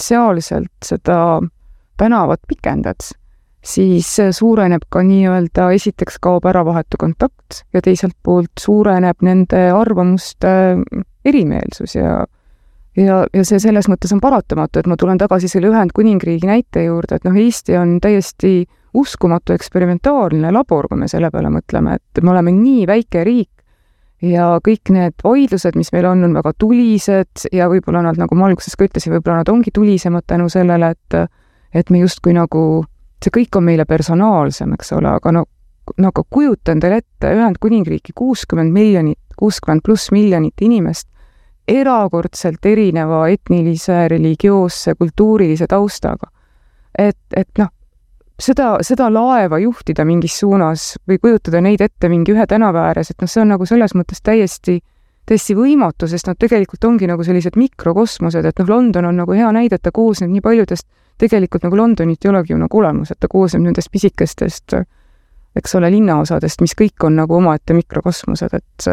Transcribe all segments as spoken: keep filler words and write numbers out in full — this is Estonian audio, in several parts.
spetsiaalselt seda tänavat pikendad, siis suureneb ka nii-öelda, esiteks kaob ära vahetu kontakt ja teiselt poolt suureneb nende arvamuste erimeelsus ja ja, ja see selles mõttes on paratamatu, et ma tulen tagasi selle Ühendkuningriigi näite juurde, et noh, Eesti on täiesti uskumatu eksperimentaalne labor, kui me selle peale mõtleme, et me oleme nii väike riik ja kõik need vaidlused, mis meil on, on väga tulised ja võib-olla nad, nagu ma alguses ka ütlesin, võib-olla nad ongi tulisemad tänu sellele, et, et me justkui nagu, see kõik on meile personaalsem, eks ole, aga no, nagu kujutan teile ette Ühendkuningriiki kuuskümmend miljonit, kuuskümmend pluss miljonit inimest, erakordselt erineva etnilise, religioosse, kultuurilise taustaga. Et, et noh, seda, seda laeva juhtida mingis suunas või kujutada neid ette mingi ühe tänava ääres, et noh, see on nagu selles mõttes täiesti, täiesti võimatu, sest nad tegelikult ongi nagu sellised mikrokosmosed, et noh, London on nagu hea näide, et ta koosneb nii paljudest, tegelikult nagu Londonit ei olegi ju nagu olemus, et ta koosneb nendest pisikestest, eks ole, linnaosadest, mis kõik on nagu omaette mikrokosmosed, et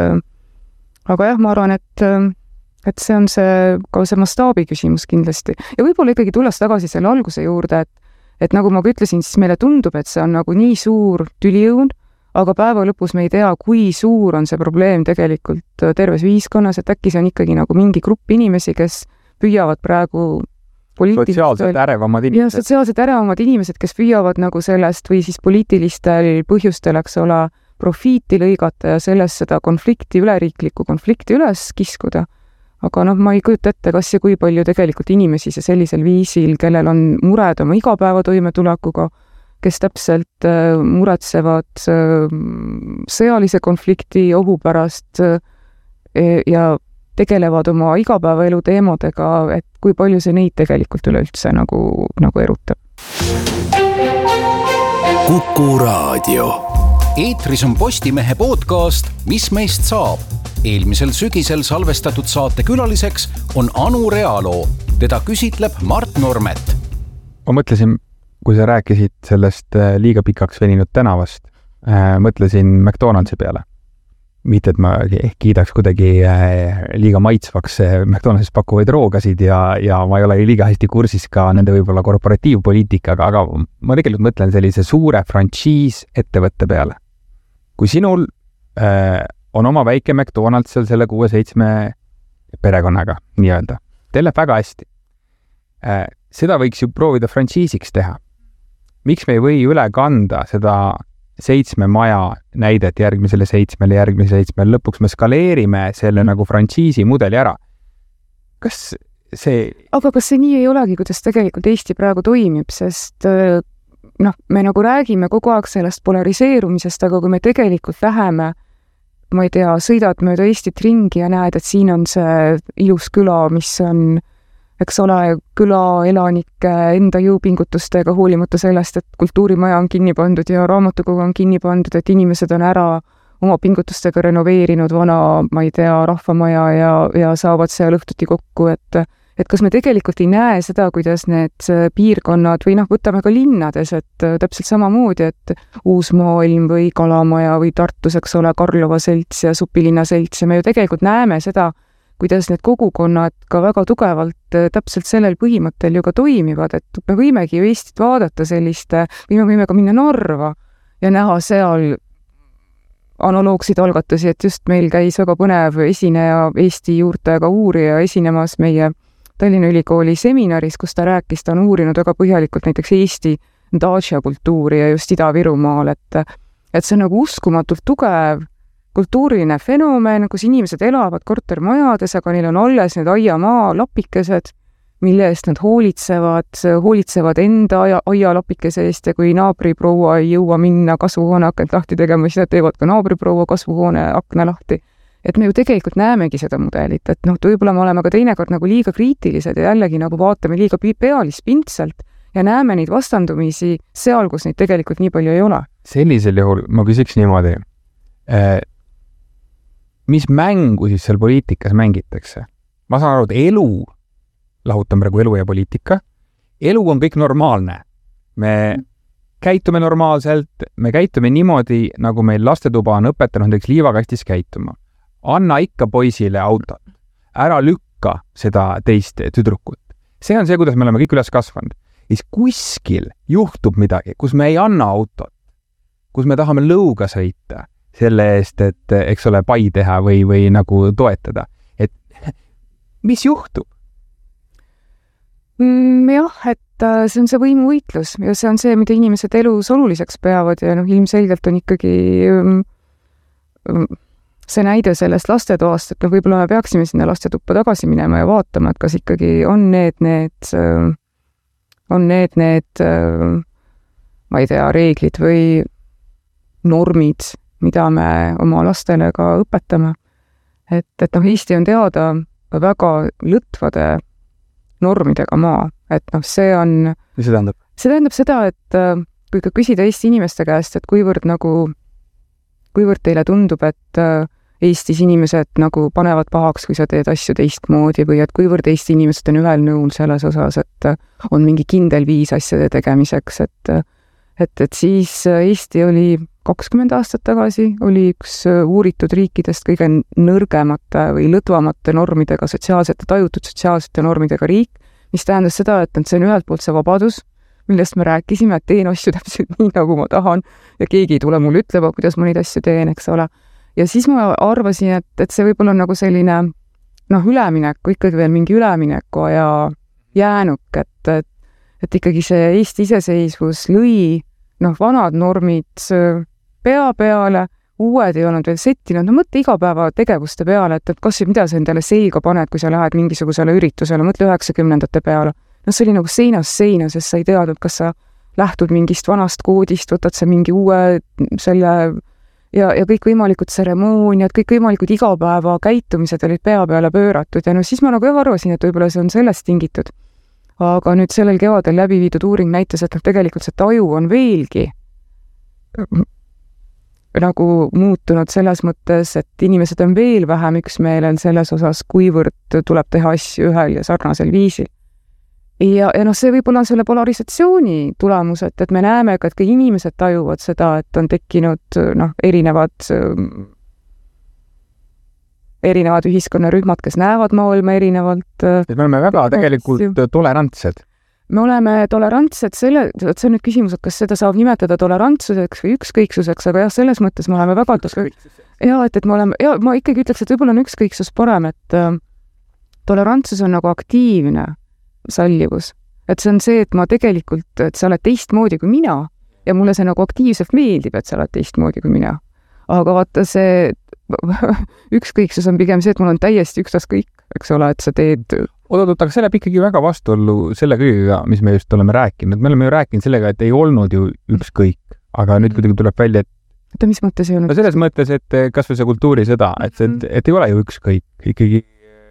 aga jah, ma arvan, et et see on see, ka see mastaabi küsimus kindlasti. Ja võib-olla ikkagi tulles tagasi selle alguse juurde, et, et nagu ma ka ütlesin, siis meile tundub, et see on nagu nii suur tüliõun, aga päeva lõpus me ei tea, kui suur on see probleem tegelikult terves ühiskonnas, et äkki see on ikkagi nagu mingi grupp inimesi, kes püüavad praegu sotsiaalselt ärevamad inimesed. Ja sotsiaalselt ärevamad inimesed, kes püüavad nagu sellest või siis poliitilistel põhjustel, eks ole, profiiti lõigata ja sellest seda konflikti, üleriiklikku konflikti üles kiskuda. Aga noh, ma ei kujuta ette, kas ja kui palju tegelikult inimesi see sellisel viisil, kellel on mured oma igapäeva toimetulekuga, kes täpselt äh, muretsevad äh, sõjalise konflikti ohu pärast äh, ja tegelevad oma igapäevaelu teemadega, et kui palju see neid tegelikult üleüldse nagu, nagu erutab. Kuku Raadio. Eetris on Postimehe podcast Mis meist saab? Eelmisel sügisel salvestatud saate külaliseks on Anu Realoo. Teda küsitleb Mart Normet. Ma mõtlesin, kui sa rääkisid sellest liiga pikaks veninud tänavast, mõtlesin McDonaldsi peale. Mitte, et ma kiidaks kuidagi liiga maitsvaks McDonaldsis pakuvaid roogasid ja, ja ma ei ole liiga hästi kursis ka nende võib-olla korporatiivpoliitikaga, aga ma tegelikult mõtlen sellise suure frantsiis ettevõtte peale. Kui sinul äh, on oma väike McDonald's seal selle kuue-seitsme perekonnaga, nii-öelda. Teil läheb väga hästi. Seda võiks ju proovida frantsiisiks teha. Miks me ei või üle kanda seda seitsme maja näidet järgmisele seitsmele, järgmisele seitsmele, lõpuks me skaleerime selle nagu frantsiisi mudeli ära. Kas see... Aga kas see nii ei olegi, kuidas tegelikult Eesti praegu toimib, sest noh, me nagu räägime kogu aeg sellest polariseerumisest, aga kui me tegelikult läheme ma ei tea, sõidad mööda Eestit ringi ja näed, et siin on see ilus küla, mis on, eks ole, küla elanike enda jõupingutustega hoolimata sellest, et kultuurimaja on kinni pandud ja raamatukogu on kinni pandud, et inimesed on ära oma pingutustega renoveerinud vana, ma ei tea, rahvamaja ja, ja saavad seal õhtuti kokku, et et kas me tegelikult ei näe seda, kuidas need piirkonnad või noh, võtame ka linnades, et täpselt samamoodi, et Uusmaailm või Kalamaja või Tartus, eks ole, Karlova selts ja Supilinna selts ja me ju tegelikult näeme seda, kuidas need kogukonnad ka väga tugevalt täpselt sellel põhimõttel ju ka toimivad, et me võimegi ju Eestit vaadata selliste, või me võime ka minna Narva ja näha seal analoogsid algatusi, et just meil käis väga põnev esineja Eesti juurtega uurija esinemas meie Tallinna Ülikooli seminaris, kus ta rääkis, ta on uurinud väga põhjalikult näiteks Eesti daatša kultuuri ja just Ida-Virumaal, et, et see on nagu uskumatult tugev kultuuriline fenomen, kus inimesed elavad kortermajades, aga neil on alles need aiamaa lapikesed, mille eest nad hoolitsevad, hoolitsevad enda aia, aialapikese eest ja kui naabriproua ei jõua minna kasvuhoone akent lahti tegema, siis nad teevad ka naabriproua kasvuhoone akna lahti. Et me ju tegelikult näemegi seda mudelit, et noh, võib-olla me oleme ka teinekord nagu liiga kriitilised ja jällegi nagu vaatame liiga pealispindsalt ja näeme neid vastandumisi seal, kus neid tegelikult nii palju ei ole. Sellisel juhul ma küsiks niimoodi, mis mängu siis seal poliitikas mängitakse? Ma saan aru, et elu, lahutan praegu elu ja poliitika, elu on kõik normaalne. Me käitume normaalselt, me käitume niimoodi, nagu meil lastetuba on õpetanud näiteks liivakastis käituma. Anna ikka poisile autot, ära lükka seda teist tüdrukut. see on see, kuidas me oleme kõik üles kasvanud. Ja siis kuskil juhtub midagi, kus me ei anna autot, kus me tahame lõuga sõita selle eest, et eks ole pai teha või, või nagu toetada. Et mis juhtub? Mm, jah, et see on see võimuvõitlus ja see on see, mida inimesed elus oluliseks peavad ja noh, ilmselgelt on ikkagi see näide sellest lastetoast, et noh, võib-olla me peaksime sinna lastetuppa tagasi minema ja vaatama, et kas ikkagi on need, need, on need, need, ma ei tea, reeglid või normid, mida me oma lastele ka õpetame. Et, et noh, Eesti on teada väga lõtvade normidega maa, et noh, see on... Mis see tähendab? See tähendab seda, et kui ka küsida Eesti inimeste käest, et kuivõrd nagu, kuivõrd teile tundub, et Eestis inimesed nagu panevad pahaks, kui sa teed asju teistmoodi või et kuivõrd Eesti inimesed on ühel nõul selles osas, et on mingi kindel viis asjade tegemiseks, et, et, et siis Eesti oli kakskümmend aastat tagasi, oli üks uuritud riikidest kõige nõrgemate või lõdvamate normidega, sotsiaalsete, tajutud sotsiaalsete normidega riik, mis tähendas seda, et see on ühelt poolt see vabadus, millest me rääkisime, et teen asju täpselt nii, nagu ma tahan ja keegi ei tule mulle ütlema, kuidas ma neid asju teen, eks ole. Ja siis ma arvasin, et, et see võib-olla on nagu selline noh, ülemineku, ikkagi veel mingi ülemineku ja jäänuk, et, et, et ikkagi see Eesti iseseisvus lõi noh, vanad normid pea peale, uued ei olnud veel settinud, no mõtle igapäeva tegevuste peale, et, et kas mida sa endale selga paned, kui sa lähed mingisugusele üritusele, mõtle üheksakümnendate peale. No see oli nagu seinas seina, sest sa ei teadnud, kas sa lähtud mingist vanast koodist, võtad sa mingi uue selle ja, ja kõik võimalikud tseremooniad, kõik võimalikud igapäeva käitumised olid pea peale pööratud ja no siis ma nagu arvasin, et võib-olla see on sellest tingitud. Aga nüüd sellel kevadel läbi viidud uuring näitas, et tegelikult see taju on veelgi nagu muutunud selles mõttes, et inimesed on veel vähem üksmeelel selles osas, kuivõrd tuleb teha asju ühel ja sarnasel viisil. Ja, ja noh, see võib-olla on selle polarisatsiooni tulemus, et, et me näeme, et ka inimesed tajuvad seda, et on tekkinud noh, erinevad, erinevad ühiskonnarühmad, kes näevad maailma erinevalt. Et me oleme väga tegelikult tolerantsed. Me oleme tolerantsed selle, see on nüüd küsimus, et kas seda saab nimetada tolerantsuseks või ükskõiksuseks, aga jah, selles mõttes me oleme väga ja, et, et me oleme, ja ma ikkagi ütleks, et võib-olla on ükskõiksus parem, et äh, tolerantsus on nagu aktiivne sallivus. Et see on see, et ma tegelikult, et sa oled teistmoodi kui mina ja mulle see nagu aktiivselt meeldib, et sa oled teistmoodi kui mina. Aga vaata see ükskõiksus on pigem see, et mul on täiesti ükstaskõik, eks ole, et sa teed Oot-oot, aga see läheb ikkagi väga vastuollu selle kõigega, mis me just oleme rääkinud. Me oleme ju rääkinud sellega, et ei olnud ju ükskõik, aga nüüd kuidagi tuleb välja, et... Oota, mis mõttes ei olnud? No selles mõttes, et kas või see kultuurisõda, et, et, et ei ole ju ükskõik ikkagi...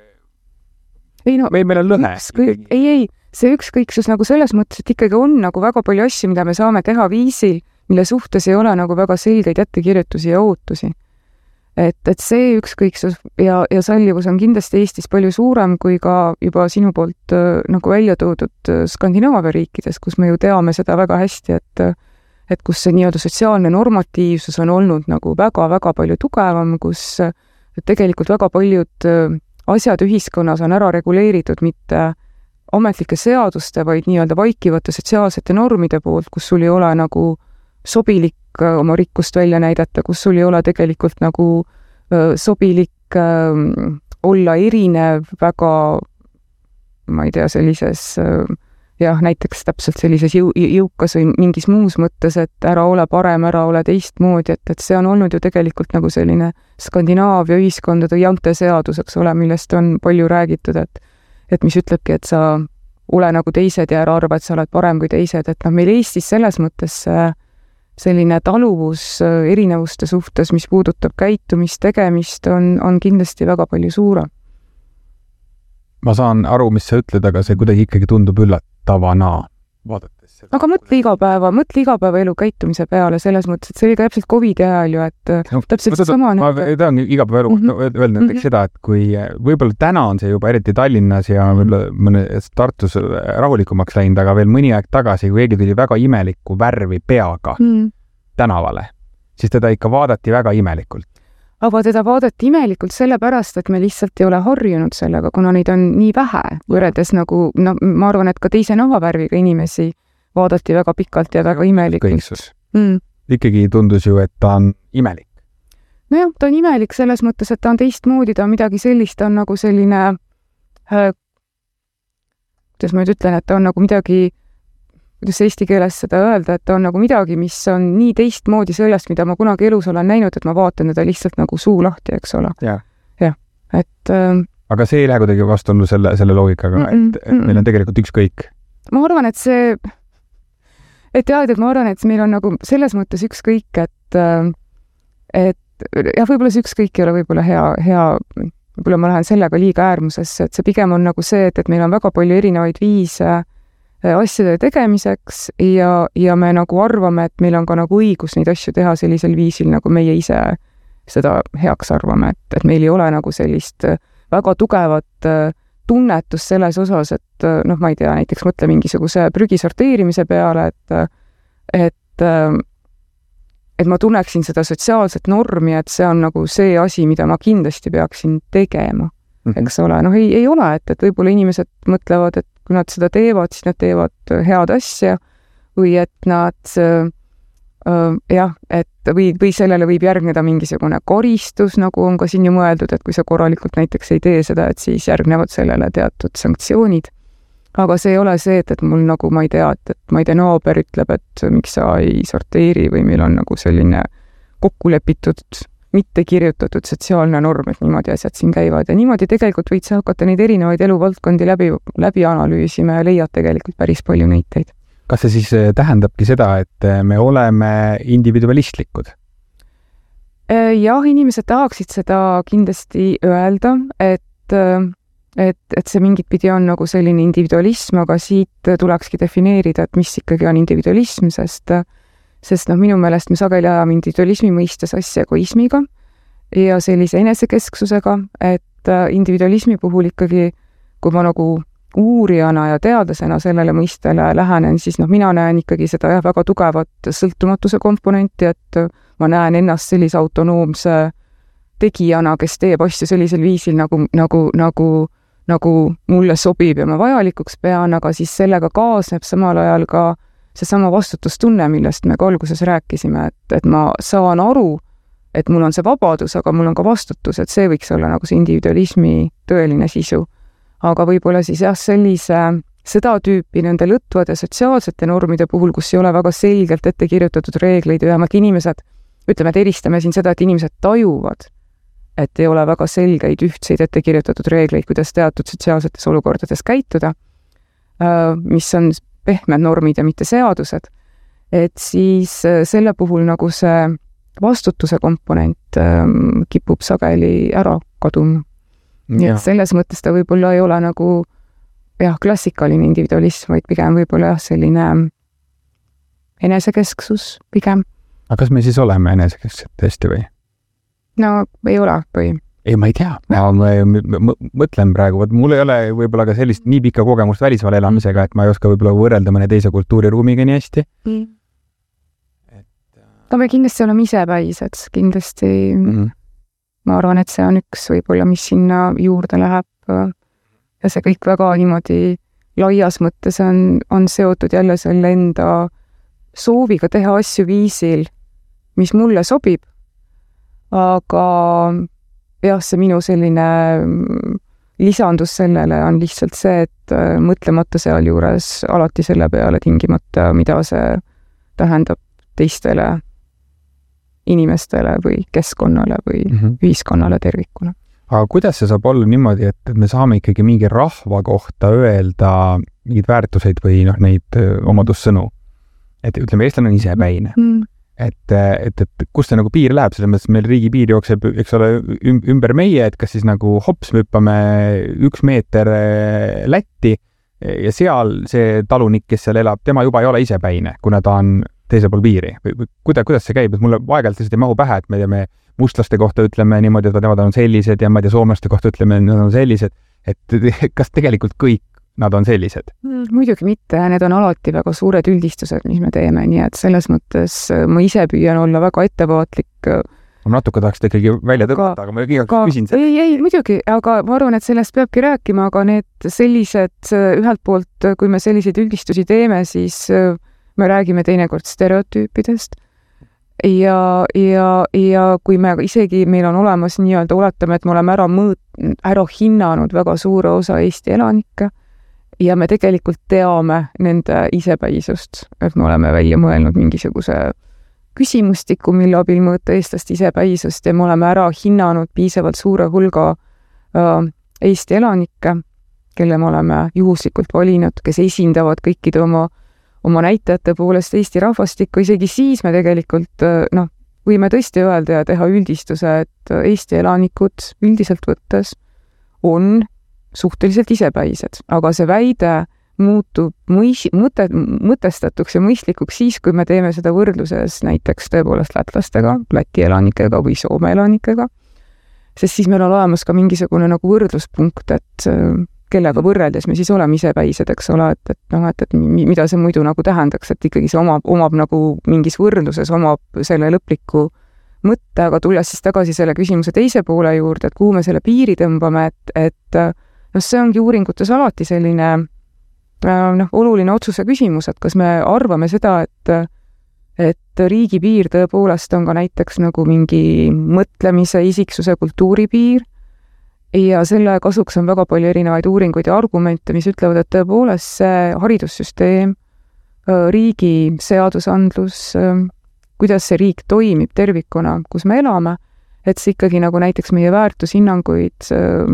Ei, no, meil, meil on lõhe. Ükskõik, ei, ei, see ükskõiksus nagu selles mõttes, et ikkagi on nagu väga palju asju, mida me saame teha viisil, mille suhtes ei ole nagu väga selgeid ettekirjutusi ja ootusi. Et, et see ükskõiksus ja, ja sallivus on kindlasti Eestis palju suurem kui ka juba sinu poolt äh, nagu välja toodud Skandinaavia riikides, kus me ju teame seda väga hästi, et, et kus see nii-öelda sotsiaalne normatiivsus on olnud nagu väga-väga palju tugevam, kus tegelikult väga paljud asjad ühiskonnas on ära reguleeritud mitte ametlike seaduste, vaid nii-öelda vaikivate sotsiaalsete normide poolt, kus sul ei ole nagu sobilik oma rikkust välja näidata, kus sul ei ole tegelikult nagu ö, sobilik ö, olla erinev väga, ma ei tea, sellises öö, jah, näiteks täpselt sellises jõu, jõukas või mingis muus mõttes, et ära ole parem, ära ole teistmoodi, et, et see on olnud ju tegelikult nagu selline Skandinaavia ühiskondade janteseadus, eks ole, millest on palju räägitud, et, et mis ütlebki, et sa ole nagu teised ja ära arva, et sa oled parem kui teised, et noh, meil Eestis selles mõttes selline taluvus erinevuste suhtes, mis puudutab käitumist, tegemist, on, on kindlasti väga palju suurem. Ma saan aru, mis sa ütled, aga see kuidagi ikkagi tundub üllatavana vaadates. Aga mõtle igapäeva, mõtle igapäeva elu käitumise peale selles mõttes, et see oli ka täpselt COVID ajal ju, et no, täpselt sama... Ma tahan igapäeva elu mm -hmm. öelda näiteks mm -hmm. seda, et kui võib-olla täna on see juba eriti Tallinnas ja võib-olla mõne Tartus rahulikumaks läinud, aga veel mõni aeg tagasi, kui keegi tuli väga imeliku värvi peaga mm -hmm. tänavale, siis teda ikka vaadati väga imelikult. aga teda vaadati imelikult sellepärast, et me lihtsalt ei ole harjunud sellega, kuna neid on nii vähe, võrreldes nagu, no ma arvan, et ka teise nahavärviga inimesi vaadati väga pikalt ja väga imelikult. Mm. Ikkagi tundus ju, et ta on imelik. Nojah, ta on imelik selles mõttes, et ta on teistmoodi, ta on midagi sellist, ta on nagu selline äh, kuidas ma nüüd ütlen, et ta on nagu midagi, kuidas eesti keeles seda öelda, et ta on nagu midagi, mis on nii teistmoodi sellest, mida ma kunagi elus olen näinud, et ma vaatan teda lihtsalt nagu suu lahti, eks ole. Ja. Ja, et... Äh, aga see ei lähe kuidagi vastuollu selle, selle loogikaga, mm -mm, et, et meil on tegelikult ükskõik. Ma arvan, et see... Et jah, et ma arvan, et meil on nagu selles mõttes ükskõik, et, et jah, võib-olla see ükskõik ei ole võib-olla hea, hea, võib-olla ma lähen sellega liiga äärmusesse, et see pigem on nagu see, et, et meil on väga palju erinevaid viise asjade tegemiseks ja, ja me nagu arvame, et meil on ka nagu õigus neid asju teha sellisel viisil, nagu meie ise seda heaks arvame, et, et meil ei ole nagu sellist väga tugevat tunnetus selles osas, et noh, ma ei tea, näiteks mõtle mingisuguse prügi sorteerimise peale, et, et, et ma tunneksin seda sotsiaalset normi, et see on nagu see asi, mida ma kindlasti peaksin tegema, mm -hmm. eks ole. Noh, ei, ei ole, et, et võib-olla inimesed mõtlevad, et kui nad seda teevad, siis nad teevad head asja või et nad Uh, jah, et või, või sellele võib järgneda mingisugune koristus, nagu on ka siin ju mõeldud, et kui sa korralikult näiteks ei tee seda, et siis järgnevad sellele teatud sanktsioonid. Aga see ei ole see, et, et mul nagu ma ei tea, et, et ma ei tea, naaber ütleb, et miks sa ei sorteeri või meil on nagu selline kokkulepitud, mitte kirjutatud sotsiaalne norm, et niimoodi asjad siin käivad ja niimoodi tegelikult võid sa hakata neid erinevaid eluvaldkondi läbi, läbi analüüsima ja leiad tegelikult päris palju näiteid. Kas see siis tähendabki seda, et me oleme individualistlikud? Jah, inimesed tahaksid seda kindlasti öelda, et, et, et see mingit pidi on nagu selline individualism, aga siit tulekski defineerida, et mis ikkagi on individualism, sest, sest noh, minu meelest me sageli ajame individualismi mõistes asja egoismiga ja sellise enesekesksusega, et individualismi puhul ikkagi, kui ma nagu uurijana ja teadlasena sellele mõistele lähenen, siis noh, mina näen ikkagi seda jah, väga tugevat sõltumatuse komponenti, et ma näen ennast sellise autonoomse tegijana, kes teeb asju sellisel viisil, nagu, nagu, nagu, nagu mulle sobib ja ma vajalikuks pean, aga siis sellega kaasneb samal ajal ka seesama vastutustunne, millest me ka alguses rääkisime, et, et ma saan aru, et mul on see vabadus, aga mul on ka vastutus, et see võiks olla nagu see individualismi tõeline sisu. Aga võib-olla siis jah, sellise, seda tüüpi nende lõtvade sotsiaalsete normide puhul, kus ei ole väga selgelt ette kirjutatud reegleid, vähemalt inimesed, ütleme, et eristame siin seda, et inimesed tajuvad, et ei ole väga selgeid ühtseid ette kirjutatud reegleid, kuidas teatud sotsiaalsetes olukordades käituda, mis on pehmed normid ja mitte seadused, et siis selle puhul nagu see vastutuse komponent kipub sageli ära kaduma. Nii et selles mõttes ta võib-olla ei ole nagu jah, klassikaline individualism, vaid pigem võib-olla jah, selline enesekesksus pigem. Aga kas me siis oleme enesekesksed tõesti või? No ei ole või? Ei, ma ei tea. Ma mõtlen praegu, et mul ei ole võib-olla ka sellist nii pikka kogemust välismaal elamisega, et ma ei oska võib-olla võrrelda mõne teise kultuuriruumiga nii hästi. Mm. Et... No me kindlasti oleme isepäised, kindlasti... Mm. Ma arvan, et see on üks võib-olla, mis sinna juurde läheb ja see kõik väga niimoodi laias mõttes on, on seotud jälle selle enda sooviga teha asju viisil, mis mulle sobib. Aga jah, see minu selline lisandus sellele on lihtsalt see, et mõtlemata seal juures alati selle peale tingimata, mida see tähendab teistele inimestele või keskkonnale või mm -hmm. ühiskonnale tervikuna. Aga kuidas see saab olla niimoodi, et me saame ikkagi mingi rahva kohta öelda mingeid väärtuseid või noh, neid omadussõnu? Et ütleme, eestlane on isepäine. Mm. Et, et, et kus see nagu piir läheb, selles mõttes meil riigi piir jookseb, eks ole, ümber meie, et kas siis nagu hops, me hüppame üks meeter Lätti ja seal see talunik, kes seal elab, tema juba ei ole isepäine, kuna ta on teise pool piiri. Kuida, kuidas see käib? Et mulle vaegalt lihtsalt ei mahu pähe, et me teeme mustlaste kohta ütleme niimoodi, et nemad on sellised ja ma ei tea, soomlaste kohta ütleme, et nad on sellised. Et kas tegelikult kõik nad on sellised? Muidugi mitte. Need on alati väga suured üldistused, mis me teeme. Nii et selles mõttes ma ise püüan olla väga ettevaatlik ma natuke tahaks ta ikkagi välja tõmmata, aga ma igaks küsin seda. ei, ei, muidugi, aga ma arvan, et sellest peabki rääkima, aga need sellised ühelt poolt, kui me selliseid üldistusi teeme, siis me räägime teinekord stereotüüpidest ja, ja, ja kui me isegi, meil on olemas nii-öelda, oletame, et me oleme ära mõõt, ära hinnanud väga suure osa Eesti elanikke ja me tegelikult teame nende isepäisust, et me oleme välja mõelnud mingisuguse küsimustiku, mille abil mõõta eestlaste isepäisust ja me oleme ära hinnanud piisavalt suure hulga äh, Eesti elanikke, kelle me oleme juhuslikult valinud, kes esindavad kõikide oma, oma näitajate poolest Eesti rahvastikku, isegi siis me tegelikult äh, noh, võime tõesti öelda ja teha üldistuse, et Eesti elanikud üldiselt võttes on suhteliselt isepäised, aga see väide muutub mõis, mõte, mõtestatuks ja mõistlikuks siis, kui me teeme seda võrdluses näiteks tõepoolest lätlastega, Läti elanikega või Soome elanikega, sest siis meil on olemas ka mingisugune nagu võrdluspunkt, et kellega võrreldes me siis oleme isepäised, eks ole, et, et noh, et, et mida see muidu nagu tähendaks, et ikkagi see omab, omab nagu mingis võrdluses omab selle lõpliku mõtte, aga tulles siis tagasi selle küsimuse teise poole juurde, et kuhu me selle piiri tõmbame, et, et noh, see ongi uuringutes alati selline noh, oluline otsuse küsimus, et kas me arvame seda, et, et riigipiir tõepoolest on ka näiteks nagu mingi mõtlemise, isiksuse, kultuuripiir ja selle kasuks on väga palju erinevaid uuringuid ja argumente, mis ütlevad, et tõepoolest see haridussüsteem, riigi seadusandlus, kuidas see riik toimib tervikuna, kus me elame, et see ikkagi nagu näiteks meie väärtushinnanguid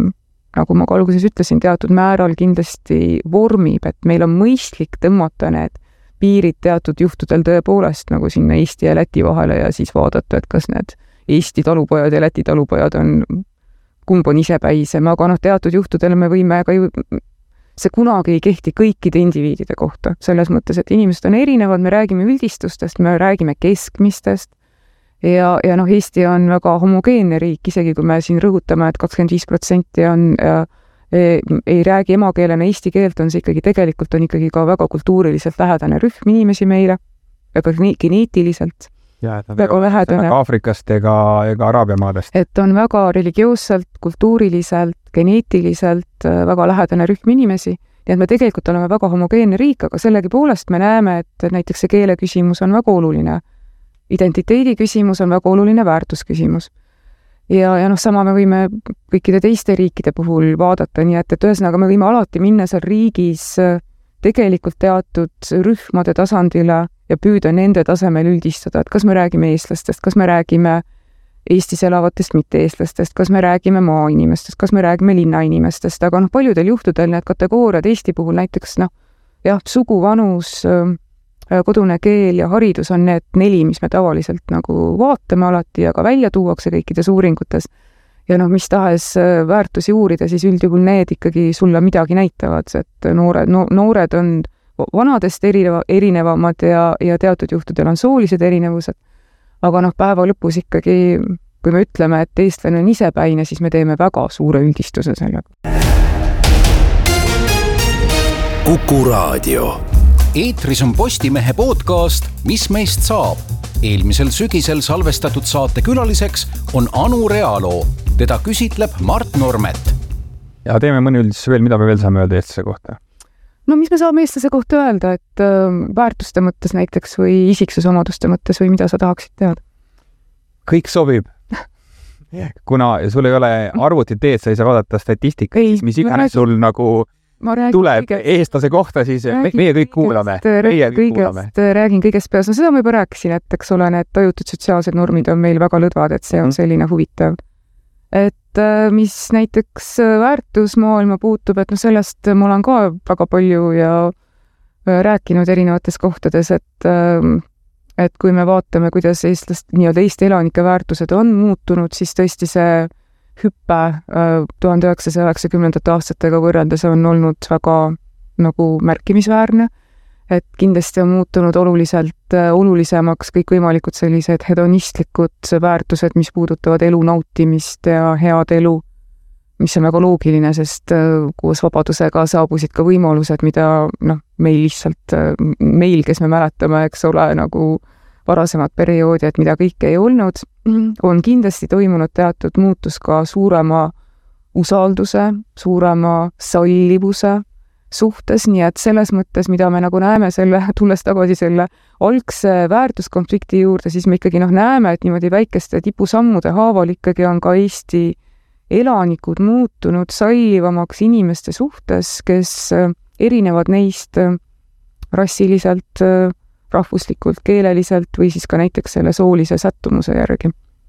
nagu ma ka alguses ütlesin, teatud määral kindlasti vormib, et meil on mõistlik tõmmata need piirid teatud juhtudel tõepoolest nagu sinna Eesti ja Läti vahele ja siis vaadata, et kas need Eesti talupojad ja Läti talupojad on, kumb on isepäisem, aga noh, teatud juhtudel me võime ka ju, see kunagi ei kehti kõikide indiviidide kohta, selles mõttes, et inimesed on erinevad, me räägime üldistustest, me räägime keskmistest, ja, ja noh, Eesti on väga homogeenne riik, isegi kui me siin rõhutame, et kakskümmend viis protsenti on ja, ei, ei räägi emakeelena eesti keelt, on see ikkagi tegelikult on ikkagi ka väga kultuuriliselt lähedane rühm inimesi meile, väga geneetiliselt ja, väga lähedane. Aafrikast ega, ega Araabia maadest. Et on väga religioosselt, kultuuriliselt, geneetiliselt väga lähedane rühm inimesi, nii et me tegelikult oleme väga homogeenne riik, aga sellegipoolest me näeme, et näiteks see keele küsimus on väga oluline. Identiteedi küsimus on väga oluline väärtusküsimus. Ja, ja noh, sama me võime kõikide teiste riikide puhul vaadata, nii et, et ühesõnaga me võime alati minna seal riigis tegelikult teatud rühmade tasandile ja püüda nende tasemel üldistada, et kas me räägime eestlastest, kas me räägime Eestis elavatest mitte-eestlastest, kas me räägime maainimestest, kas me räägime linnainimestest, aga noh, paljudel juhtudel need kategooriad Eesti puhul näiteks noh, jah, sugu, vanus, kodune keel ja haridus on need neli, mis me tavaliselt nagu vaatame alati ja ka välja tuuakse kõikides uuringutes. Ja noh, mis tahes väärtusi uurida, siis üldjuhul need ikkagi sulle midagi näitavad, et noored, no, noored on vanadest erineva, erinevamad ja, ja teatud juhtudel on soolised erinevused. Aga noh, päeva lõpus ikkagi, kui me ütleme, et eestlane on isepäine, siis me teeme väga suure üldistuse sellega. Kuku Raadio. Eetris on Postimehe podcast Mis meist saab? Eelmisel sügisel salvestatud saate külaliseks on Anu Realo. Teda küsitleb Mart Normet. Ja teeme mõni üldis veel, mida me veel saame öelda eestlase kohta? No mis me saame eestlase kohta öelda, et äh, väärtuste mõttes näiteks või isiksusomaduste mõttes või mida sa tahaksid teada? Kõik sobib. Kuna sul ei ole arvutit teed, sa ei saa vaadata statistika, siis mis iganes sul nagu tuleb kõigest, eestlase kohta, siis räägin, meie kõik kuulame. Meie kõik kuulame. Räägin kõigest peas. No seda ma juba rääkisin, et eks ole, need tajutud sotsiaalsed normid on meil väga lõdvad, et see on selline huvitav. Et mis näiteks väärtusmaailma puutub, et no sellest ma olen ka väga palju ja rääkinud erinevates kohtades, et, et kui me vaatame, kuidas eestlast, nii-öelda Eesti elanike väärtused on muutunud, siis tõesti see hüppe tuhande üheksasaja üheksakümnendate aastatega võrreldes on olnud väga nagu märkimisväärne, et kindlasti on muutunud oluliselt olulisemaks kõikvõimalikud sellised hedonistlikud väärtused, mis puudutavad elu nautimist ja head elu, mis on väga loogiline, sest koos vabadusega saabusid ka võimalused, mida noh, meil lihtsalt, meil, kes me mäletame, eks ole, nagu varasemad perioodi, et mida kõike ei olnud, on kindlasti toimunud teatud muutus ka suurema usalduse, suurema sallivuse suhtes, nii et selles mõttes, mida me nagu näeme selle, tulles tagasi selle algse väärtuskonflikti juurde, siis me ikkagi noh, näeme, et niimoodi väikeste tipusammude haaval ikkagi on ka Eesti elanikud muutunud sallivamaks inimeste suhtes, kes erinevad neist rassiliselt, rahvuslikult, keeleliselt või siis ka näiteks selle soolise sättumuse järgi.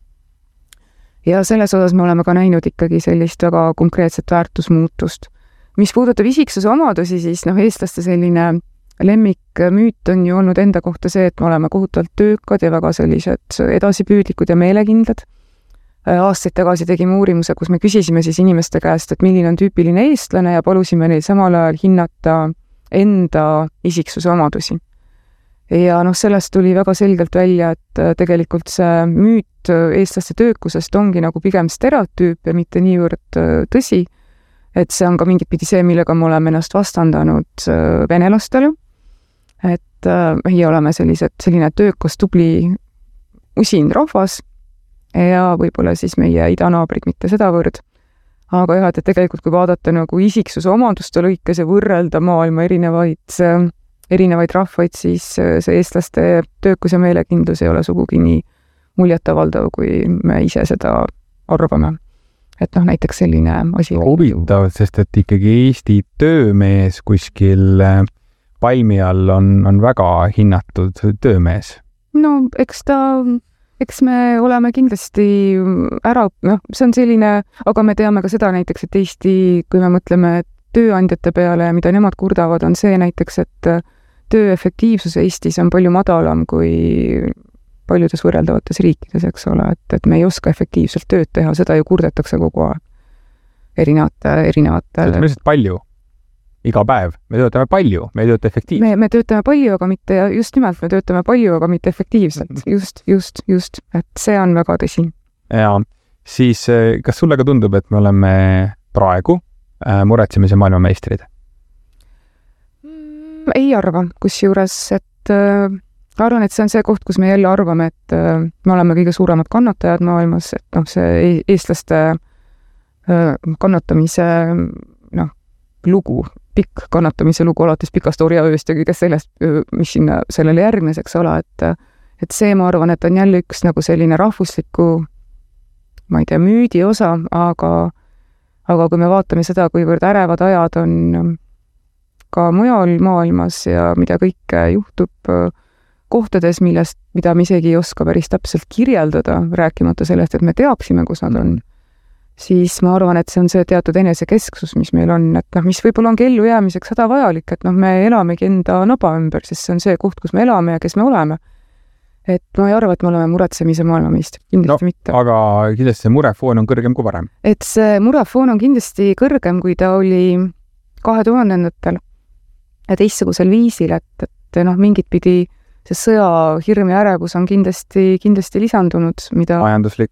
Ja selles osas me oleme ka näinud ikkagi sellist väga konkreetset väärtusmuutust. Mis puudutab isiksuse omadusi, siis noh, eestlaste selline lemmikmüüt on ju olnud enda kohta see, et me oleme kohutavalt töökad ja väga sellised edasipüüdlikud ja meelekindlad. Aastaid tagasi tegime uurimuse, kus me küsisime siis inimeste käest, et milline on tüüpiline eestlane ja palusime neil samal ajal hinnata enda isiksuse omadusi. Ja noh, sellest tuli väga selgelt välja, et tegelikult see müüt eestlaste töökusest ongi nagu pigem stereotüüp ja mitte niivõrd tõsi, et see on ka mingit pidi see, millega me oleme ennast vastandanud venelastele, et meie oleme sellised, selline töökas, tubli, usin rahvas ja võib-olla siis meie idanaabrid mitte sedavõrd. Aga jah, et tegelikult kui vaadata nagu isiksuse omaduste lõikes ja võrrelda maailma erinevaid erinevaid rahvaid, siis see eestlaste töökus ja meelekindlus ei ole sugugi nii muljetavaldav, kui me ise seda arvame. Et noh, näiteks selline asi. Huvitav, sest et ikkagi Eesti töömees kuskil palmi all on, on väga hinnatud töömees. No, eks ta, eks me oleme kindlasti ära, noh, see on selline, aga me teame ka seda näiteks, et Eesti, kui me mõtleme tööandjate peale ja mida nemad kurdavad, on see näiteks, et töö efektiivsus Eestis on palju madalam kui paljudes võrreldavates riikides, eks ole, et, et me ei oska efektiivselt tööd teha, seda ju kurdetakse kogu aeg erinevate, erinevate... Me lihtsalt palju, iga päev, me töötame palju, me ei tööta efektiivselt. Me, me töötame palju, aga mitte, just nimelt, me töötame palju, aga mitte efektiivselt, just, just, just, et see on väga tõsi. Ja siis kas sulle ka tundub, et me oleme praegu muretsemise maailmameistrid? Ei arva, kus juures, et äh, arvan, et see on see koht, kus me jälle arvame, et äh, me oleme kõige suuremad kannatajad maailmas, et noh, see eestlaste äh, kannatamise noh, lugu, pikk kannatamise lugu alates pikast orjaööst ja kõigest sellest, mis sinna sellele järgnes, eks ole, et, et see, ma arvan, et on jälle üks nagu selline rahvusliku, ma ei tea, müüdi osa, aga aga kui me vaatame seda, kuivõrd ärevad ajad on ka mujal maailmas ja mida kõike juhtub kohtades, millest, mida me isegi ei oska päris täpselt kirjeldada, rääkimata sellest, et me teaksime, kus nad on, siis ma arvan, et see on see teatud enesekesksus, mis meil on, et noh, mis võib-olla on kellu jäämiseks hädavajalik, et noh, me elamegi enda naba ümber, sest see on see koht, kus me elame ja kes me oleme. Et ma ei arva, et me oleme muretsemise maailmameistrid, kindlasti no, mitte. Aga kindlasti see murefoon on kõrgem kui varem. Et see murefoon on kindlasti kõrgem, kui ta oli kahe tuhandendatel ja teistsugusel viisil, et, et noh, mingit pidi see sõja hirm ja ärevus on kindlasti, kindlasti lisandunud, mida... Majanduslik?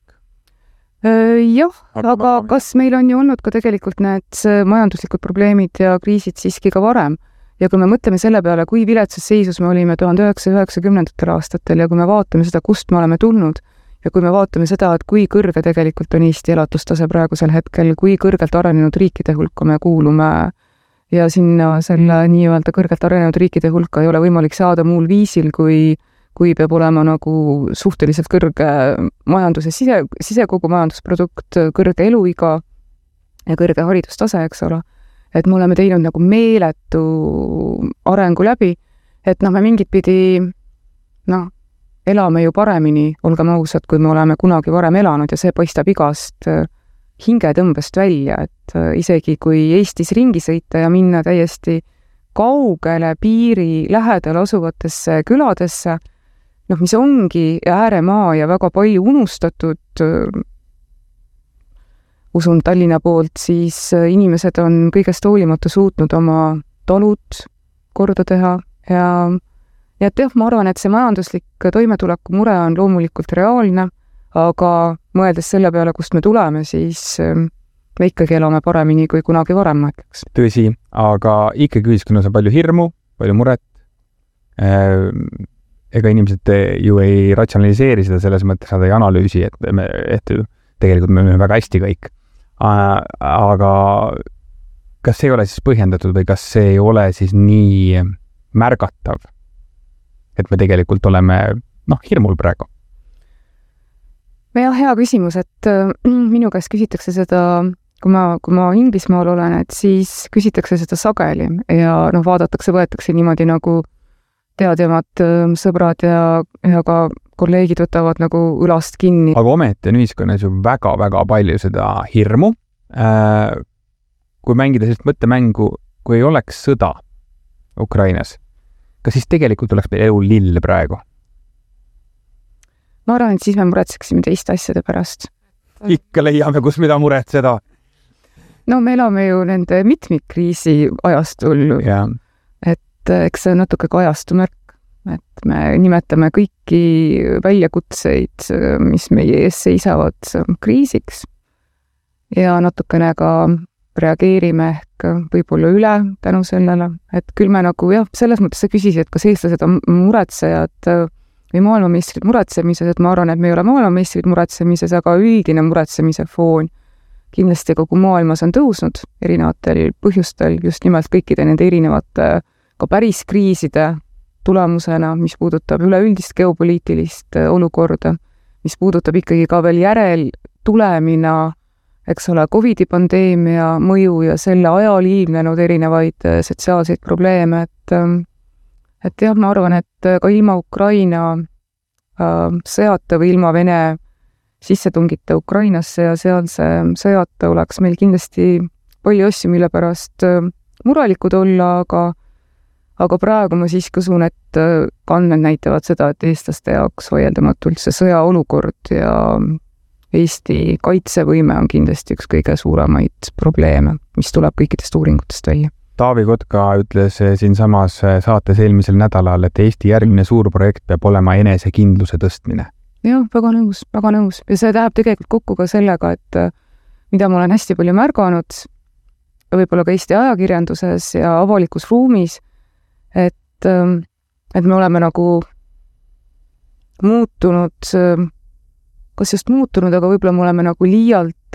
Jah, aga, aga kas meil on ju olnud ka tegelikult need majanduslikud probleemid ja kriisid siiski ka varem? Ja kui me mõtleme selle peale, kui viletsas seisus me olime tuhande üheksasaja üheksakümnendatel aastatel ja kui me vaatame seda, kust me oleme tulnud ja kui me vaatame seda, et kui kõrge tegelikult on Eesti elatustase praegusel hetkel, kui kõrgelt arenenud riikide hulka me kuulume ja sinna selle nii-öelda kõrgelt arenenud riikide hulka ei ole võimalik saada muul viisil, kui, kui peab olema nagu suhteliselt kõrge majanduse sise, sisekogu majandusprodukt, kõrge eluiga ja kõrge haridustase, eks ole. Et me oleme teinud nagu meeletu arengu läbi, et noh, me mingit pidi noh, elame ju paremini, olgem ausad, kui me oleme kunagi varem elanud ja see paistab igast hingetõmbest välja, et isegi kui Eestis ringi sõita ja minna täiesti kaugele piiri lähedal asuvatesse küladesse, noh, mis ongi ääremaa ja väga palju unustatud, usun Tallinna poolt, siis inimesed on kõigest hoolimata suutnud oma talud korda teha ja, ja et jah, ma arvan, et see majanduslik toimetuleku mure on loomulikult reaalne, aga mõeldes selle peale, kust me tuleme, siis me ikkagi elame paremini kui kunagi varem, ma ütleks. Tõsi, aga ikkagi ühiskonnas on palju hirmu, palju muret. ega inimesed ju ei ratsionaliseeri seda selles mõttes, nad ei analüüsi, et, me, et tegelikult me oleme väga hästi kõik. Aga kas see ei ole siis põhjendatud või kas see ei ole siis nii märgatav, et me tegelikult oleme noh, hirmul praegu? Ja hea küsimus, et minu käest küsitakse seda, kui ma, kui ma Inglismaal olen, et siis küsitakse seda sageli ja noh, vaadatakse, võetakse niimoodi nagu teadjamad sõbrad ja, ja ka kolleegid võtavad nagu õlast kinni. Aga ometi on ühiskonnas ju väga-väga palju seda hirmu. Kui mängida sellist mõttemängu, kui ei oleks sõda Ukrainas, kas siis tegelikult oleks meil elu lill praegu? Ma arvan, et siis me muretseksime teiste asjade pärast. Ikka leiame, kus mida muretseda. No me elame ju nende mitmikkriisi ajastul. Ja. Et eks see on natuke ka ajastumärk, et me nimetame kõiki väljakutseid, mis meie ees seisavad kriisiks ja natukene ka reageerime ehk võib-olla üle tänu sellele, et küll me nagu jah, selles mõttes sa küsisid, et kas eestlased on muretsejad või maailmameistrid muretsemises, et ma arvan, et me ei ole maailmameistrid muretsemises, aga üldine muretsemise foon kindlasti kogu maailmas on tõusnud erinevatel põhjustel, just nimelt kõikide nende erinevate ka päris kriiside tulemusena, mis puudutab üleüldist geopoliitilist olukorda, mis puudutab ikkagi ka veel järel tulemina, eks ole, Covidi pandeemia mõju ja selle ajal ilmnenud erinevaid sotsiaalseid probleeme, et, et jah, ma arvan, et ka ilma Ukraina sõjata või ilma Vene sissetungita Ukrainasse ja sealse sõjata oleks meil kindlasti palju asju, mille pärast murelikud olla, aga aga praegu ma siiski usun, et andmed näitavad seda, et eestlaste jaoks vaieldamatult see sõjaolukord ja Eesti kaitsevõime on kindlasti üks kõige suuremaid probleeme, mis tuleb kõikidest uuringutest välja. Taavi Kotka ütles siin samas saates eelmisel nädalal, et Eesti järgmine suur projekt peab olema enesekindluse tõstmine. Jah, väga nõus, väga nõus. Ja see tähendab tegelikult kokku ka sellega, et mida ma olen hästi palju märganud, võib-olla ka Eesti ajakirjanduses ja avalikus ruumis, et, et me oleme nagu muutunud, kas just muutunud, aga võib-olla me oleme nagu liialt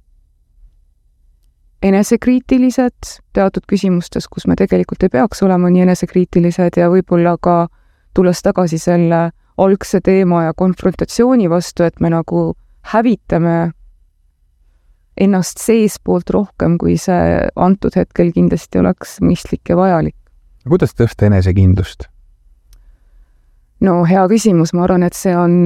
enesekriitilised teatud küsimustes, kus me tegelikult ei peaks olema nii enesekriitilised ja võib-olla ka tulles tagasi selle algse teema ja konfrontatsiooni vastu, et me nagu hävitame ennast seespoolt rohkem, kui see antud hetkel kindlasti oleks mõistlik ja vajalik. Kuidas tõsta enesekindlust? No hea küsimus, ma arvan, et see on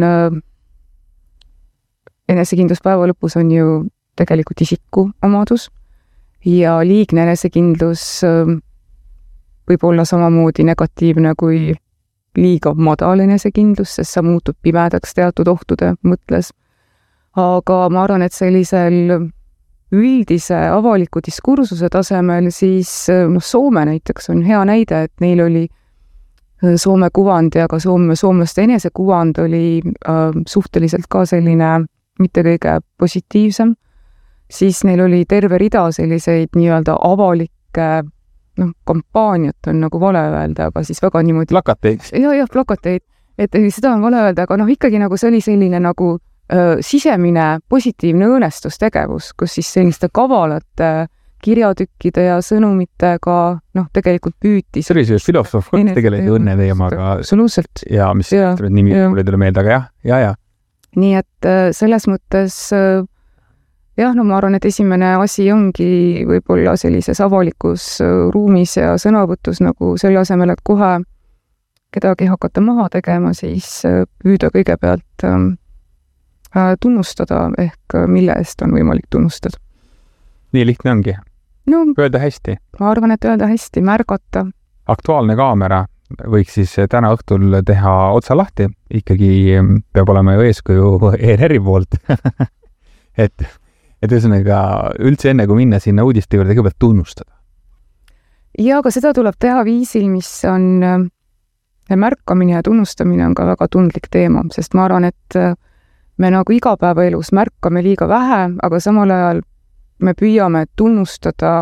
enesekindlus päeva lõpus on ju tegelikult isiku omadus ja liigne enesekindlus võib olla samamoodi negatiivne kui liiga madal enesekindlus, sest sa muutub pimedaks teatud ohtude mõtles. Aga ma arvan, et sellisel üldise avaliku diskursuse tasemel siis no, Soome näiteks on hea näide, et neil oli Soome kuvand ja ka Soome, soomlaste enesekuvand oli äh, suhteliselt ka selline mitte kõige positiivsem. Siis neil oli terve rida selliseid nii-öelda avalikke noh, kampaaniat on nagu vale öelda, aga siis väga niimoodi... Plakateid. Jah, jah, plakateid. Et seda on vale öelda, aga noh, ikkagi nagu see oli selline nagu öö, sisemine positiivne õõnestustegevus, kus siis selliste kavalate kirjatükkide ja sõnumitega noh, tegelikult püüti... See oli see filosoof, kes tegeles õnne teemaga. Absoluutselt. Ja mis ja, nimi mulle tuli meelde, aga jah, ja, ja. Nii et selles mõttes... Jah, no ma arvan, et esimene asi ongi võib-olla sellises avalikus ruumis ja sõnavõtus nagu selle asemel, et kohe kedagi hakata maha tegema, siis püüda kõigepealt tunnustada ehk mille eest on võimalik tunnustada. Nii lihtne ongi? No, öelda hästi? Ma arvan, et öelda hästi, märgata. Aktuaalne kaamera võiks siis täna õhtul teha otsa lahti, ikkagi peab olema ju eeskuju E R R-i poolt, et et ühesõnaga üldse enne, kui minna sinna uudiste juurde, kõigepealt tunnustada. Ja, aga seda tuleb teha viisil, mis on märkamine ja tunnustamine on ka väga tundlik teema, sest ma arvan, et me nagu igapäevaelus märkame liiga vähe, aga samal ajal me püüame tunnustada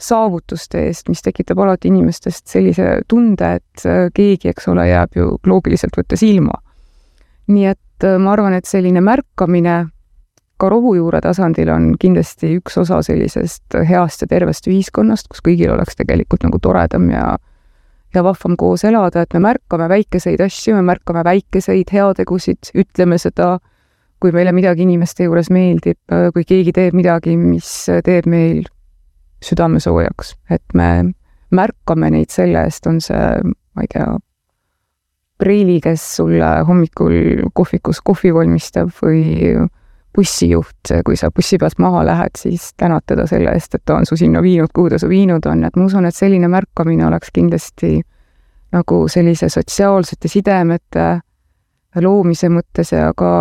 saavutuste eest, mis tekitab alati inimestest sellise tunde, et keegi, eks ole, jääb ju loogiliselt võttes ilma. Nii et ma arvan, et selline märkamine ka rohujuure tasandil on kindlasti üks osa sellisest heast ja tervest ühiskonnast, kus kõigil oleks tegelikult nagu toredam ja ja vahvam koos elada, et me märkame väikeseid asju, me märkame väikeseid heategusid, ütleme seda, kui meile midagi inimeste juures meeldib, kui keegi teeb midagi, mis teeb meil südame soojaks, et me märkame neid selle eest, on see, ma ei tea, Preili, kes sulle hommikul kohvikus kohvi valmistab või bussijuht, kui sa bussi pealt maha lähed, siis tänad teda selle eest, et ta on su sinna viinud, kuhu ta su viinud on, et ma usun, et selline märkamine oleks kindlasti nagu sellise sotsiaalsete sidemete loomise mõttes ja ka,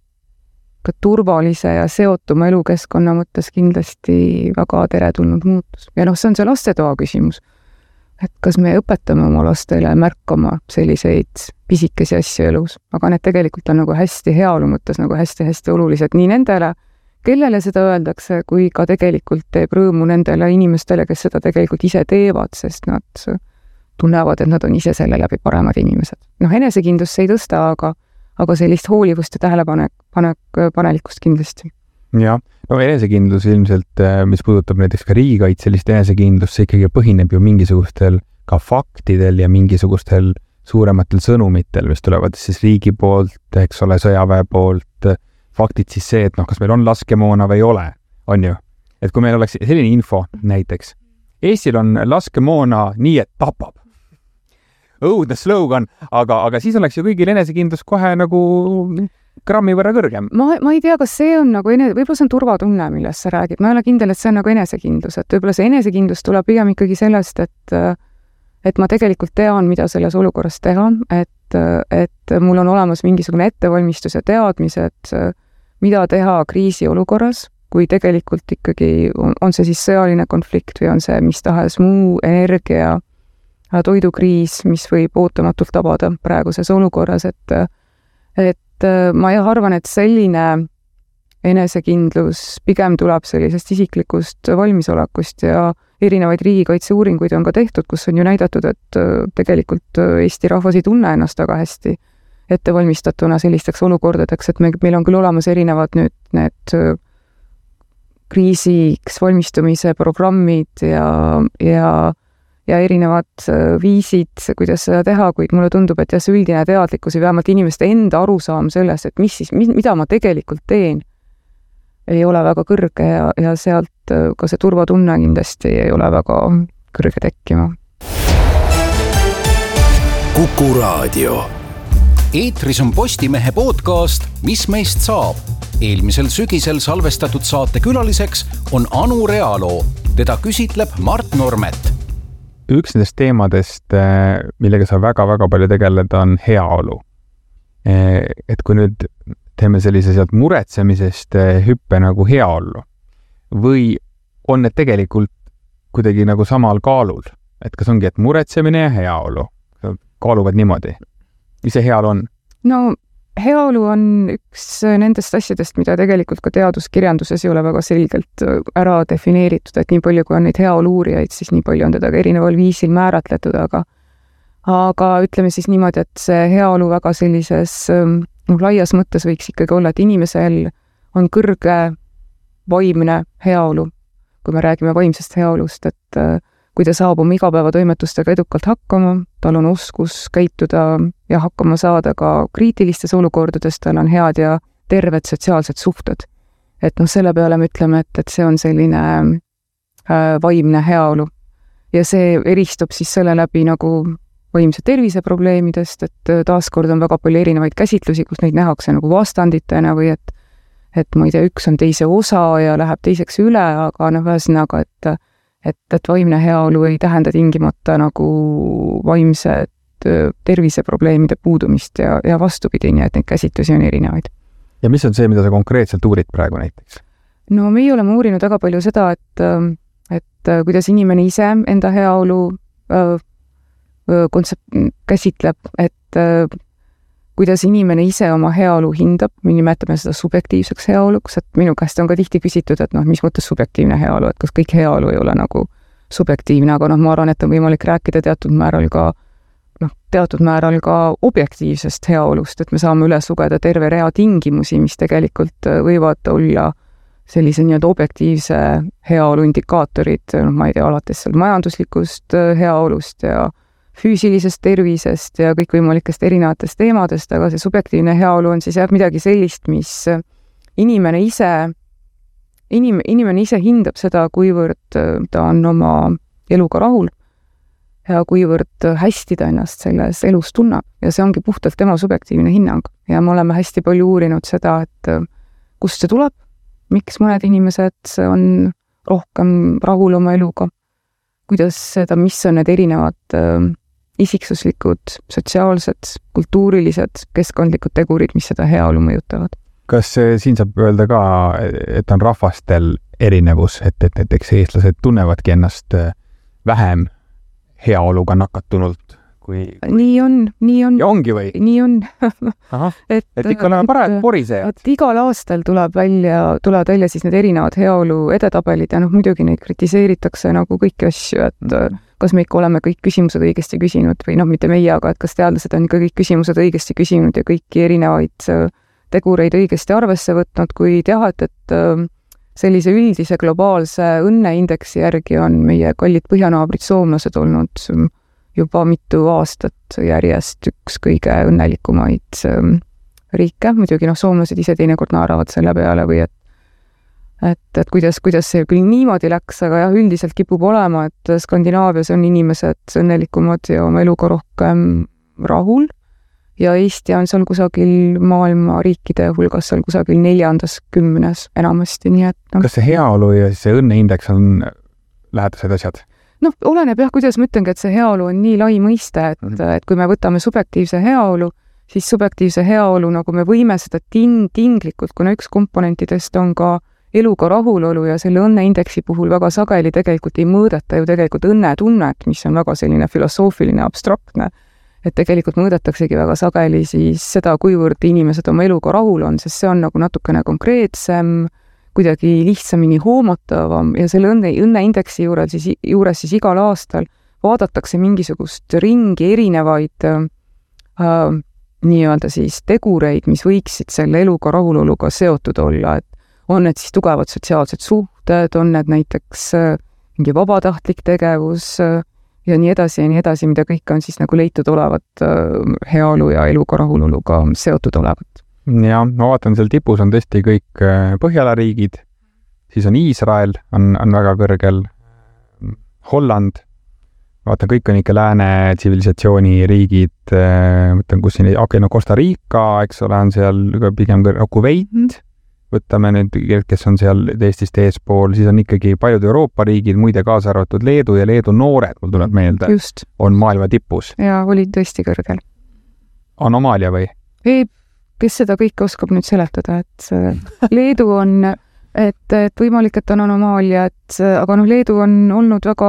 ka turvalise ja seotuma elukeskkonna mõttes kindlasti väga teretulnud muutus. Ja noh, see on see lastetoa küsimus, et kas me õpetame oma lastele märkama selliseid pisikesi asju elus, aga need tegelikult on nagu hästi heaolu mõttes nagu hästi-hästi olulised nii nendele, kellele seda öeldakse, kui ka tegelikult teeb rõõmu nendele inimestele, kes seda tegelikult ise teevad, sest nad tunnevad, et nad on ise selle läbi paremad inimesed. Noh, enesekindlust see ei tõsta, aga, aga sellist hoolivust ja tähelepanek, panek, panelikkust kindlasti. Jah, no enesekindlus ilmselt, mis puudutab näiteks ka riigikaitselist enesekindlust, see ikkagi põhineb ju mingisugustel ka faktidel ja mingisugustel suurematel sõnumitel, mis tulevad siis riigi poolt, eks ole, sõjaväe poolt, faktid siis see, et noh, kas meil on laskemoona või ei ole, on ju. Et kui meil oleks selline info näiteks, Eestil on laskemoona nii, et tapab. Õudne slogan, aga, aga siis oleks ju kõigil enesekindlus kohe nagu grammi võrra kõrgem. Ma, ma ei tea, kas see on nagu, ene, võib-olla see on turvatunne, millest sa räägid. Ma ei ole kindel, et see on nagu enesekindlus, et võib-olla see enesekindlus tuleb pigem ikkagi sellest, et, et ma tegelikult tean, mida selles olukorras teha, et, et mul on olemas mingisugune ettevalmistus ja teadmised, mida teha kriisiolukorras, kui tegelikult ikkagi on, on see siis sõjaline konflikt või on see mis tahes muu energia, toidukriis, mis võib ootamatult tabada praeguses olukorras, et, et ma arvan, et selline enesekindlus pigem tuleb sellisest isiklikust valmisolekust ja erinevaid riigikaitseuuringuid on ka tehtud, kus on ju näidatud, et tegelikult Eesti rahvas ei tunne ennast väga hästi ettevalmistatuna sellisteks olukordadeks, et me, meil on küll olemas erinevad nüüd need kriisiks valmistumise programmid ja, ja ja erinevad viisid, kuidas seda teha, kuid mulle tundub, et jah, see üldine teadlikkus ja vähemalt inimeste enda arusaam sellest, et mis siis, mida ma tegelikult teen, ei ole väga kõrge ja, ja sealt ka see turvatunne kindlasti ei ole väga kõrge tekkima. Kuku Raadio. Eetris on Postimehe podcast Mis meist saab? Eelmisel sügisel salvestatud saate külaliseks on Anu Realo. Teda küsitleb Mart Normet. Üks nendest teemadest, millega sa väga-väga palju tegeled, on heaolu. Et kui nüüd teeme sellise sealt muretsemisest hüppe nagu heaolu või on need tegelikult kuidagi nagu samal kaalul? Et kas ongi, et muretsemine ja heaolu kaaluvad niimoodi? Mis see heaolu on? No heaolu on üks nendest asjadest, mida tegelikult ka teaduskirjanduses ei ole väga selgelt ära defineeritud, et nii palju, kui on neid heaolu-uurijaid, siis nii palju on teda ka erineval viisil määratletud, aga aga ütleme siis niimoodi, et see heaolu väga sellises no, laias mõttes võiks ikkagi olla, et inimesel on kõrge vaimne heaolu, kui me räägime vaimsest heaolust, et kui ta saab oma igapäevatoimetustega edukalt hakkama, tal on oskus käituda ja hakkama saada ka kriitilistes olukordades, tal on head ja terved sotsiaalsed suhted. Et noh, selle peale me ütleme, et, et see on selline äh, vaimne heaolu. Ja see eristub siis selle läbi nagu vaimse tervise probleemidest, et taaskord on väga palju erinevaid käsitlusi, kus neid nähakse nagu vastanditena või et, et ma ei tea, üks on teise osa ja läheb teiseks üle, aga noh, ühesõnaga, et Et, et vaimne heaolu ei tähenda tingimata nagu vaimse terviseprobleemide puudumist ja, ja vastupidi, nii et neid käsitlusi on erinevaid. Ja mis on see, mida sa konkreetselt uurid praegu näiteks? No meie oleme uurinud väga palju seda, et, et kuidas inimene ise enda heaolu kontsept käsitleb, et kuidas inimene ise oma heaolu hindab, me nimetame seda subjektiivseks heaoluks, et minu käest on ka tihti küsitud, et noh, mis mõttes subjektiivne heaolu, et kas kõik heaolu ei ole nagu subjektiivne, aga noh, ma arvan, et on võimalik rääkida teatud määral ka noh, teatud määral ka objektiivsest heaolust, et me saame üles lugeda terve rea tingimusi, mis tegelikult võivad olla sellise nii-öelda objektiivse heaolu indikaatorid, noh, ma ei tea, alates seal majanduslikust heaolust ja füüsilisest tervisest ja kõikvõimalikest erinevatest teemadest, aga see subjektiivne heaolu on siis jah midagi sellist, mis inimene ise, inim-, inimene ise hindab seda, kuivõrd ta on oma eluga rahul ja kuivõrd hästi ta ennast selles elus tunneb ja see ongi puhtalt tema subjektiivne hinnang. Ja me oleme hästi palju uurinud seda, et kust see tuleb, miks mõned inimesed on rohkem rahul oma eluga, kuidas seda, mis on need erinevad isiksuslikud, sotsiaalsed, kultuurilised, keskkondlikud tegurid, mis seda heaolu mõjutavad. Kas siin saab öelda ka, et on rahvastel erinevus, et, et näiteks eestlased tunnevadki ennast vähem heaoluga nakatunult kui... Nii on, nii on. Ja ongi või? Nii on. Aha, et, et ikka oleme parajad porisejad. Et igal aastal tuleb välja, tulevad välja siis need erinevad heaolu edetabelid ja noh, muidugi neid kritiseeritakse nagu kõiki asju, et mm. kas me ikka oleme kõik küsimused õigesti küsinud või noh, mitte meie, aga et kas teadlased on ikka kõik küsimused õigesti küsinud ja kõiki erinevaid tegureid õigesti arvesse võtnud, kui teha, et, et sellise üldise globaalse õnneindeksi järgi on meie kallid põhjanaabrid soomlased olnud juba mitu aastat järjest üks kõige õnnelikumaid riike. Muidugi noh, soomlased ise teinekord naaravad selle peale või et, et, et kuidas, kuidas see küll niimoodi läks, aga jah, üldiselt kipub olema, et Skandinaavias on inimesed õnnelikumad ja oma eluga rohkem rahul ja Eesti on seal kusagil maailma riikide hulgas seal kusagil neljandas kümnes enamasti, nii et no. Kas see heaolu ja see õnneindeks on lähedased asjad? Noh, oleneb jah, kuidas ma ütlengi, et see heaolu on nii lai mõiste, et, mm-hmm. et kui me võtame subjektiivse heaolu, siis subjektiivse heaolu, nagu me võime seda tin- tinglikult, kuna üks komponentidest on ka eluga rahulolu ja selle õnneindeksi puhul väga sageli tegelikult ei mõõdeta ju tegelikult õnnetunnet, mis on väga selline filosoofiline, abstraktne, et tegelikult mõõdetaksegi väga sageli siis seda, kuivõrd inimesed oma eluga rahul on, sest see on nagu natukene konkreetsem, kuidagi lihtsamini hoomatavam ja selle õnne, õnneindeksi juures siis, juures siis igal aastal vaadatakse mingisugust ringi erinevaid äh, nii-öelda siis tegureid, mis võiksid selle eluga rahuloluga seotud olla, et on need siis tugevad sotsiaalsed suhted, on need näiteks äh, mingi vabatahtlik tegevus äh, ja nii edasi ja nii edasi, mida kõik on siis nagu leitud olevat äh, heaolu ja eluga rahuloluga seotud olevat. Ja ma vaatan, seal tipus on tõesti kõik Põhjala riigid, siis on Iisrael, on, on väga kõrgel, Holland, vaatan, kõik on ikka lääne tsivilisatsiooni riigid, mõtlen, kus siin, okei, no Costa Rica, eks ole, on seal pigem kõrgel, Kuveit, võtame nüüd, kes on seal Eestist eespool, siis on ikkagi paljud Euroopa riigid, muide kaasa arvatud Leedu ja Leedu noored, mul tuleb meelde, Just. on maailma tipus. Ja oli tõesti kõrgel. Anomaalia või? Ei, kes seda kõike oskab nüüd seletada, et Leedu on, et, et võimalik, et on anomaalia, et aga noh, Leedu on olnud väga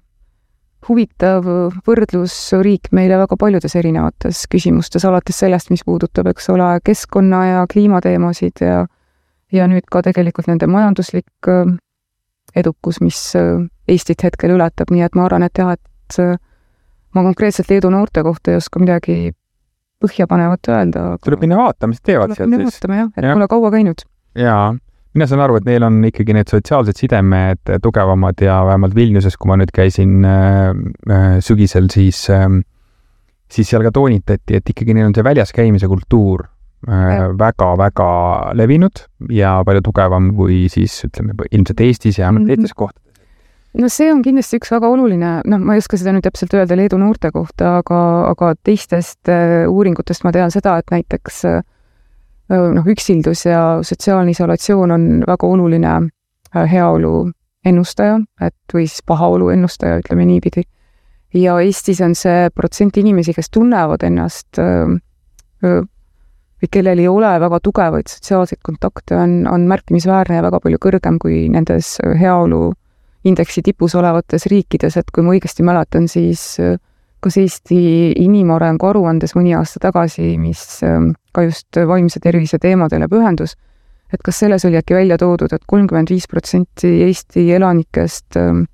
huvitav võrdlusriik meile väga paljudes erinevates küsimustes, alates sellest, mis puudutab, eks ole, keskkonna ja kliimateemasid ja, ja nüüd ka tegelikult nende majanduslik edukus, mis Eestit hetkel ületab, nii et ma arvan, et jah, et ma konkreetselt Leedu noorte kohta ei oska midagi põhjapanevat öelda. Tuleb minna vaatama, mis teevad seal siis. Vaatama, jah, et ja. Pole kaua käinud. Jaa, mina saan aru, et neil on ikkagi need sotsiaalsed sidemed tugevamad ja vähemalt Vilniuses, kui ma nüüd käisin äh, sügisel, siis, äh, siis seal ka toonitati, et ikkagi neil on see väljas käimise kultuur äh, väga-väga levinud ja palju tugevam kui siis, ütleme, ilmselt Eestis ja mm-hmm. teistes kohtades. No see on kindlasti üks väga oluline, noh, ma ei oska seda nüüd täpselt öelda Leedu noorte kohta, aga, aga teistest uh, uuringutest ma tean seda, et näiteks uh, noh, üksildus ja sotsiaalne isolatsioon on väga oluline uh, heaolu ennustaja, et või siis pahaolu ennustaja, ütleme niipidi. Ja Eestis on see protsent inimesi, kes tunnevad ennast uh, uh, või kellel ei ole väga tugevaid sotsiaalseid kontakte, on, on märkimisväärne ja väga palju kõrgem kui nendes heaolu indeksi tipus olevates riikides, et kui ma õigesti mäletan, siis kas Eesti inimarengu aruandes mõni aasta tagasi, mis ka just vaimse tervise teemadele pühendus, et kas selles oli äkki välja toodud, et kolmkümmend viis protsenti Eesti elanikest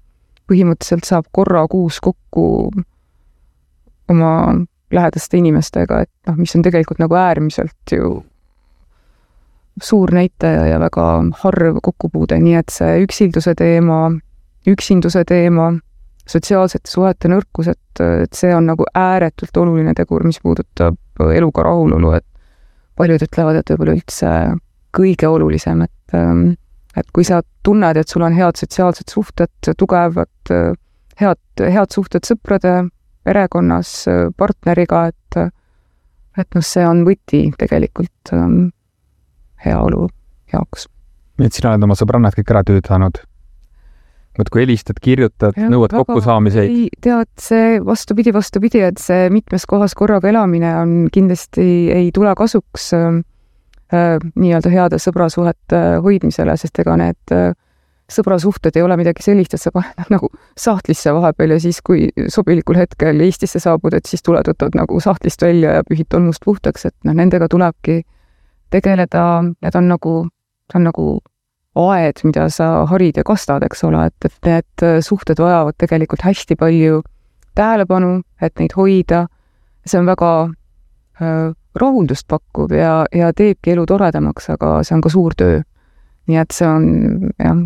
põhimõtteliselt saab korra kuus kokku oma lähedaste inimestega, et noh, mis on tegelikult nagu äärmiselt ju suur näitaja ja väga harv kokkupuude, nii et see üksilduse teema, üksinduse teema, sotsiaalsete suhete nõrkus, et, et see on nagu ääretult oluline tegur, mis puudutab eluga rahulolu, et paljud ütlevad, et võib-olla üldse kõige olulisem, et, et kui sa tunned, et sul on head sotsiaalsed suhted, tugevad, head, head suhted sõprade, perekonnas, partneriga, et, et noh, see on võti tegelikult um, heaolu jaoks. Nii et sina oled oma sõbrannad kõik ära tüütanud? Võt kui helistad, kirjutad, ja, nõuad kokkusaamiseid? Tead, see vastupidi, vastupidi, et see mitmes kohas korraga elamine on kindlasti ei tule kasuks äh, nii-öelda heade sõbrasuhete hoidmisele, sest ega need äh, sõbrasuhted ei ole midagi sellist, et sa paned nagu sahtlisse vahepeal ja siis, kui sobilikul hetkel Eestisse saabud, et siis tuled, võtad nagu sahtlist välja ja pühid tolmust puhtaks, et noh, nendega tulebki tegeleda, need on nagu, see on nagu aed, mida sa harid ja kastad, eks ole, et, et need suhted vajavad tegelikult hästi palju tähelepanu, et neid hoida. See on väga äh, rahuldust pakkuv ja, ja teebki elu toredamaks, aga see on ka suur töö. Nii et see on, jah.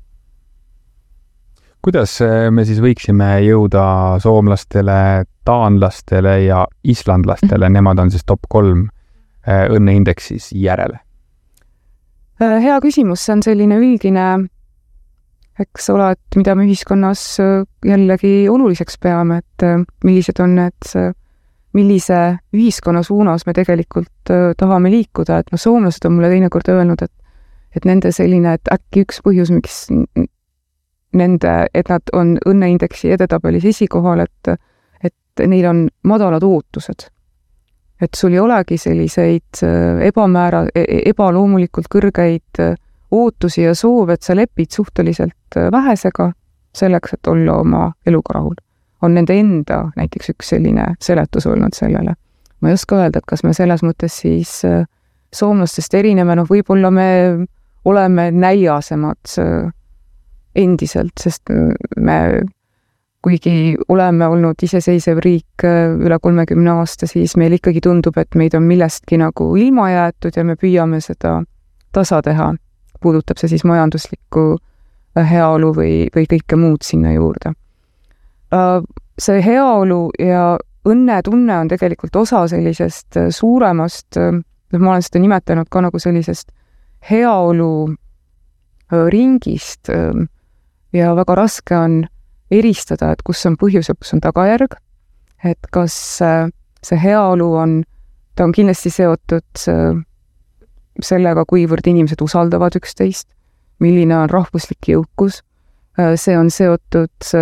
Kuidas me siis võiksime jõuda soomlastele, taanlastele ja islandlastele, nemad on siis top kolm õnneindeksis järele? Hea küsimus, see on selline üldine, eks ole, et mida me ühiskonnas jällegi oluliseks peame, et millised on need, millise ühiskonna suunas me tegelikult tahame liikuda, et no soomlased on mulle teinekord öelnud, et, et nende selline, et äkki üks põhjus, miks nende, et nad on õnneindeksi edetabelis esikohal, et, et neil on madalad ootused. Et sul ei olegi selliseid ebamäära, ebaloomulikult kõrgeid ootusi ja soove, et sa lepid suhteliselt vähesega selleks, et olla oma eluga rahul. On nende enda näiteks üks selline seletus olnud sellele. Ma ei oska öelda, et kas me selles mõttes siis soomlastest erineme, noh võib-olla me oleme näljasemad endiselt, sest me kuigi oleme olnud iseseisev riik üle kolmekümne aasta, siis meil ikkagi tundub, et meid on millestki nagu ilma jäetud ja me püüame seda tasa teha. Puudutab see siis majanduslikku heaolu või, või kõike muud sinna juurde. See heaolu ja õnnetunne on tegelikult osa sellisest suuremast, ma olen seda nimetanud ka nagu sellisest heaolu ringist ja väga raske on eristada, et kus on põhjus ja kus on tagajärg, et kas see heaolu on, ta on kindlasti seotud sellega, kuivõrd inimesed usaldavad üksteist, milline on rahvuslik jõukus, see on seotud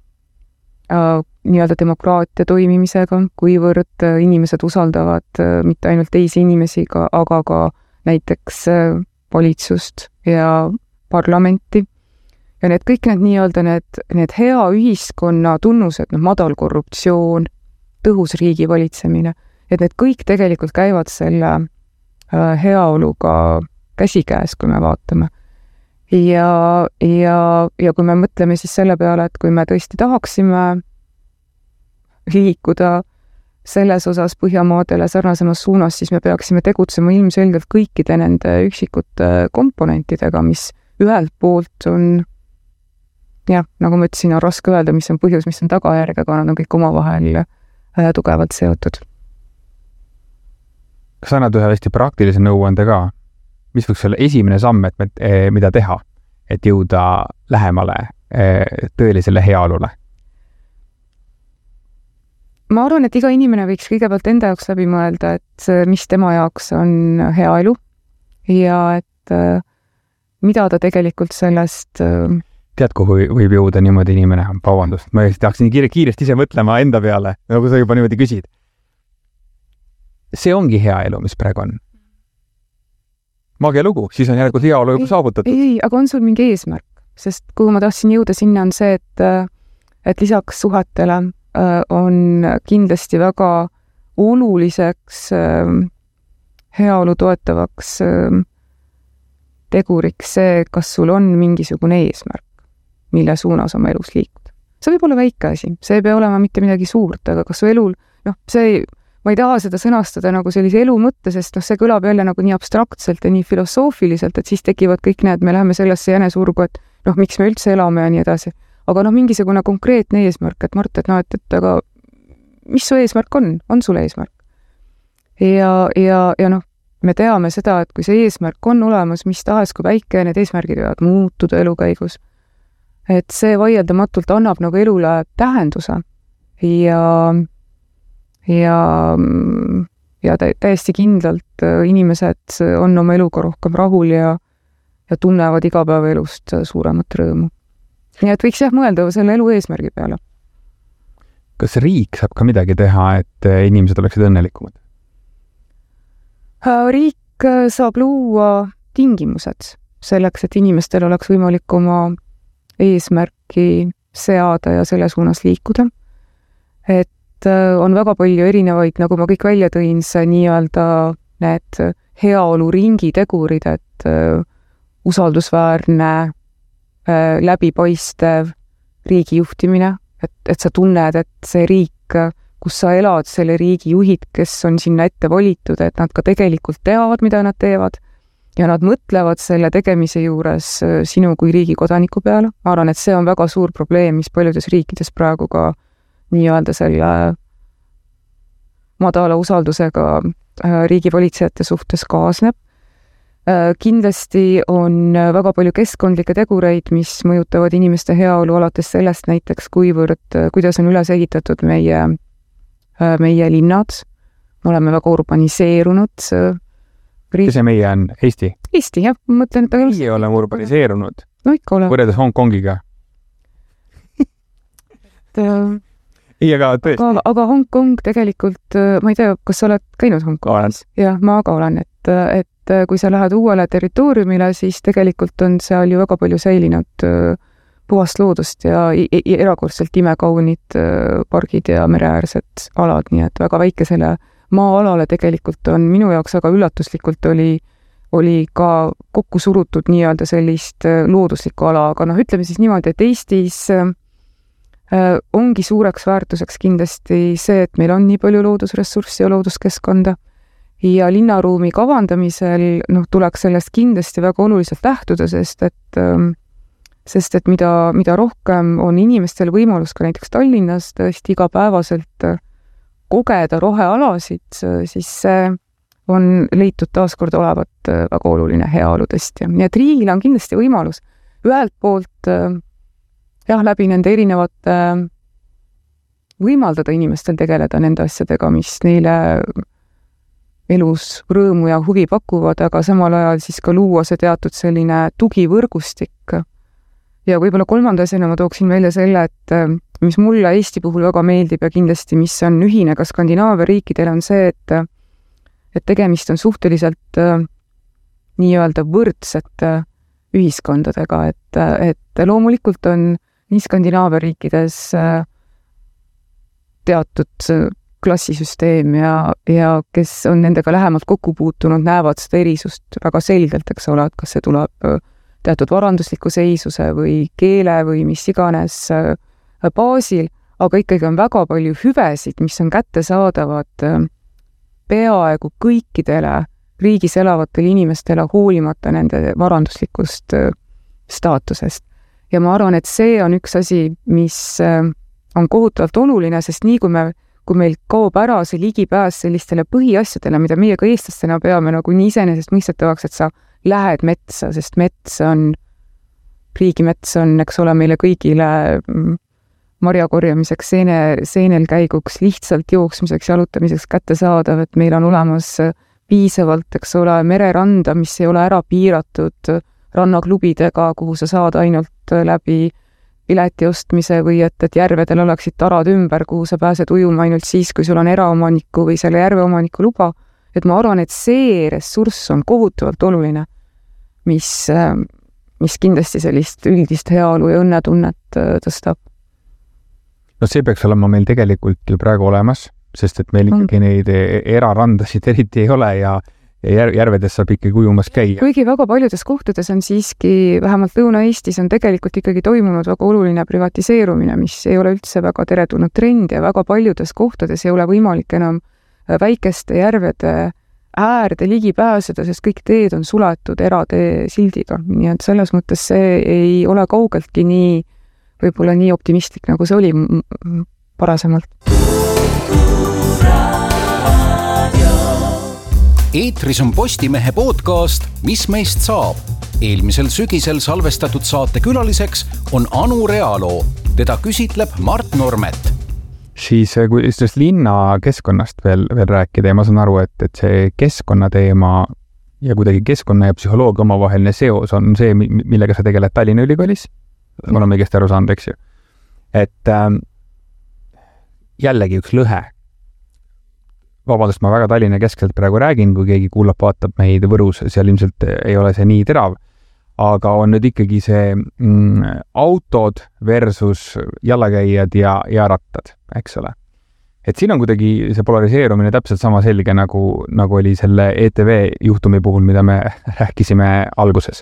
nii-öelda demokraatia toimimisega, kuivõrd inimesed usaldavad mitte ainult teisi inimesi, aga ka näiteks valitsust ja parlamenti. Ja need kõik need nii-öelda need, need hea ühiskonna tunnused, no madal korruptsioon, tõhus riigi valitsemine, et need kõik tegelikult käivad selle heaoluga käsikäes, kui me vaatame. Ja, ja, ja kui me mõtleme siis selle peale, et kui me tõesti tahaksime liikuda selles osas Põhjamaadele sarnasemas suunas, siis me peaksime tegutsema ilmselgelt kõikide nende üksikute komponentidega, mis ühelt poolt on jah, nagu ma ütlesin, on raske öelda, mis on põhjus, mis on tagajärg, aga nad on kõik omavahel tugevalt seotud. Kas annad ühe hästi praktilise nõuande ka? Mis võiks olla esimene samm, et me, mida teha, et jõuda lähemale tõelisele heaolule? Ma arvan, et iga inimene võiks kõigepealt enda jaoks läbi mõelda, et mis tema jaoks on hea elu ja et mida ta tegelikult sellest tead, kuhu võib jõuda niimoodi inimene, vabandust, ma tahaksin kiire, kiiresti ise mõtlema enda peale, nagu sa juba niimoodi küsid. See ongi hea elu, mis praegu on. Maagia lugu, siis on järelikult hea elu juba saavutatud. Ei, ei, aga on sul mingi eesmärk, sest kuhu ma tahtsin jõuda sinna on see, et, et lisaks suhetele on kindlasti väga oluliseks heaolu toetavaks teguriks see, kas sul on mingisugune eesmärk, mille suunas oma elus liikuda. see võib olla väike asi, see ei pea olema mitte midagi suurt, aga kas su elul, noh, see, ma ei taha seda sõnastada nagu sellise elu mõtte, sest noh, see kõlab jälle nagu nii abstraktselt ja nii filosoofiliselt, et siis tekivad kõik need, me läheme sellesse jänesurgu, et noh, miks me üldse elame ja nii edasi. Aga noh, mingisugune konkreetne eesmärk, et Mart, et noh, et, et aga mis su eesmärk on? On sul eesmärk? Ja, ja, ja noh, me teame seda, et kui see eesmärk on olemas, mis tahes kui väike, need eesmärgid võivad muutuda elu käigus. Et see vaieldamatult annab nagu elule tähenduse ja ja, ja täiesti kindlalt inimesed on oma eluga rohkem rahul ja, ja tunnevad igapäevaelust suuremat rõõmu. Nii et võiks jah mõelda selle elu eesmärgi peale. Kas riik saab ka midagi teha, et inimesed oleksid õnnelikumad? Riik saab luua tingimused selleks, et inimestel oleks võimalik oma eesmärki seada ja selle suunas liikuda. Et on väga palju erinevaid, nagu ma kõik välja tõin, see nii-öelda need heaolu ringi tegurid, et usaldusväärne, läbipaistev riigi juhtimine, et, et sa tunned, et see riik, kus sa elad, selle riigi juhid, kes on sinna ette valitud, et nad ka tegelikult teavad, mida nad teevad ja nad mõtlevad selle tegemise juures sinu kui riigi kodaniku peale. Ma arvan, et see on väga suur probleem, mis paljudes riikides praegu ka nii-öelda selle madala usaldusega riigivalitsejate suhtes kaasneb. Kindlasti on väga palju keskkondlikke tegureid, mis mõjutavad inimeste heaolu alates sellest näiteks, kuivõrd, kuidas on üles ehitatud meie, meie linnad. Me oleme väga urbaniseerunud. Riik... See meie on Eesti? Eesti, jah. Mõtlen, et meie oleme urbaniseerunud. No ikka oleme. Võrreldes Hong Kongiga. et, ei, aga tõesti. Aga, aga Hong Kong tegelikult, ma ei tea, kas sa oled käinud Hong Kongis? Jah, ma ka olen, et, et kui sa lähed uuele territooriumile, siis tegelikult on seal ju väga palju säilinud puhast loodust ja erakordselt imekaunid pargid ja mereäärsed alad, nii et väga väikesele maa-alale tegelikult on minu jaoks väga üllatuslikult oli, oli ka kokku surutud nii-öelda sellist looduslikku ala, aga noh, ütleme siis niimoodi, et Eestis ongi suureks väärtuseks kindlasti see, et meil on nii palju loodusressurssi ja looduskeskkonda ja linnaruumi kavandamisel noh, tuleks sellest kindlasti väga oluliselt lähtuda, sest et, sest et mida, mida rohkem on inimestel võimalus ka näiteks Tallinnas tõesti igapäevaselt kogeda rohealasid, siis see on leitud taaskord olevat väga oluline heaolu tõesti. Nii et riigil on kindlasti võimalus ühelt poolt jah, läbi nende erinevate võimaldada inimestel tegeleda nende asjadega, mis neile elus rõõmu ja huvi pakuvad, aga samal ajal siis ka luua see teatud selline tugivõrgustik. Ja võib-olla kolmanda asjana ma tooksin välja selle, et mis mulle Eesti puhul väga meeldib ja kindlasti, mis on ühine ka Skandinaavia riikidel, on see, et, et tegemist on suhteliselt nii-öelda võrdsete ühiskondadega, et, et loomulikult on nii Skandinaavia riikides teatud klassisüsteem ja, ja kes on nendega lähemalt kokku puutunud, näevad seda erisust väga selgelt, eks ole, et kas see tuleb teatud varandusliku seisuse või keele või mis iganes baasil, aga ikkagi on väga palju hüvesid, mis on kättesaadavad peaaegu kõikidele riigis elavatele inimestele hoolimata nende varanduslikust staatusest. Ja ma arvan, et see on üks asi, mis on kohutavalt oluline, sest nii kui me kui meil kaob ära see ligipääs sellistele põhiasjadele, mida meie ka eestlastena peame nagu nii iseenesest mõistetavaks, et sa lähed metsa, sest mets on, riigimets on, eks ole, meile kõigile marja korjamiseks, seene, seenel käiguks, lihtsalt jooksmiseks, jalutamiseks kättesaadav, et meil on olemas piisavalt, eks ole, mereranda, mis ei ole ära piiratud rannaklubidega, kuhu sa saad ainult läbi pileti ostmise või et, et järvedel oleksid tarad ümber, kuhu sa pääsed ujuma ainult siis, kui sul on eraomaniku või selle järveomaniku luba. Et ma arvan, et see ressurss on kohutavalt oluline, mis, mis kindlasti sellist üldist heaolu ja õnnetunnet tõstab. No see peaks olema meil tegelikult ju praegu olemas, sest et meil ikkagi neid erarandasid eriti ei ole ja, jär, järvedes saab ikkagi ujumas käia. Kuigi väga paljudes kohtades on siiski, vähemalt Lõuna-Eestis on tegelikult ikkagi toimunud väga oluline privatiseerumine, mis ei ole üldse väga teretulnud trend ja väga paljudes kohtades ei ole võimalik enam väikeste järvede äärde ligi pääseda, sest kõik teed on suletud eratee sildiga. Nii et selles mõttes see ei ole kaugeltki nii, võib-olla nii optimistlik, nagu see oli parasemalt. Eetris on Postimehe podcast Mis meist saab? Eelmisel sügisel salvestatud saate külaliseks on Anu Realo. Teda küsitleb Mart Normet. Siis kui just linna keskkonnast veel, veel rääkida ja ma saan aru, et, et see keskkonnateema ja kuidagi keskkonna ja psühholoogia omavaheline seos on see, millega sa tegeled Tallinna Ülikoolis. Ma olen õigesti aru saanud, eks ju. Et ähm, jällegi üks lõhe. Vabandust, ma väga Tallinna keskselt praegu räägin, kui keegi kuulab, vaatab meid Võrus, seal ilmselt ei ole see nii terav. Aga on nüüd ikkagi see mm, autod versus jalakäijad ja, ja rattad, eks ole. Et siin on kuidagi see polariseerumine täpselt sama selge, nagu, nagu oli selle E T V juhtumi puhul, mida me rääkisime alguses.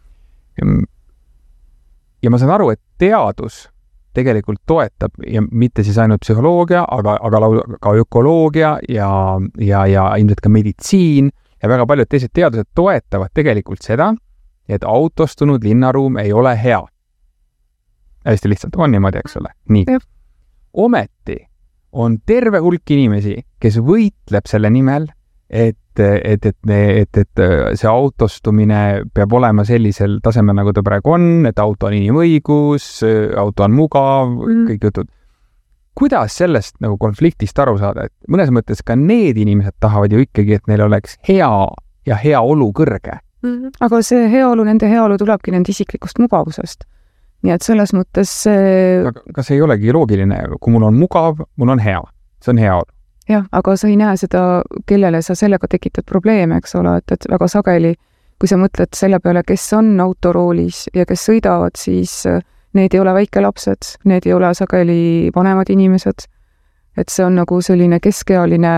Ja ma saan aru, et teadus tegelikult toetab ja mitte siis ainult psühholoogia, aga, aga ka ökoloogia ja, ja, ja ilmselt ka meditsiin ja väga paljud teised teadused toetavad tegelikult seda, et autostunud linnaruum ei ole hea. Hästi lihtsalt on niimoodi, eks ole. Nii. Ometi on terve hulk inimesi, kes võitleb selle nimel, et, et, et, et, et see autostumine peab olema sellisel tasemel, nagu ta praegu on, et auto on inimõigus, auto on mugav, mm. kõik jutud. Kuidas sellest nagu konfliktist aru saada? Et mõnes mõttes ka need inimesed tahavad ju ikkagi, et neil oleks hea ja hea olu kõrge. Mm-hmm. Aga see heaolu, nende heaolu tulebki nende isiklikust mugavusest. Nii et selles mõttes see... Aga kas ei olegi loogiline? Kui mul on mugav, mul on hea. See on heaolu. Jah, aga sa ei näe seda, kellele sa sellega tekitad probleeme, eks ole, et, et väga sageli, kui sa mõtled selle peale, kes on autoroolis ja kes sõidavad, siis need ei ole väikelapsed, need ei ole sageli vanemad inimesed. Et see on nagu selline keskealine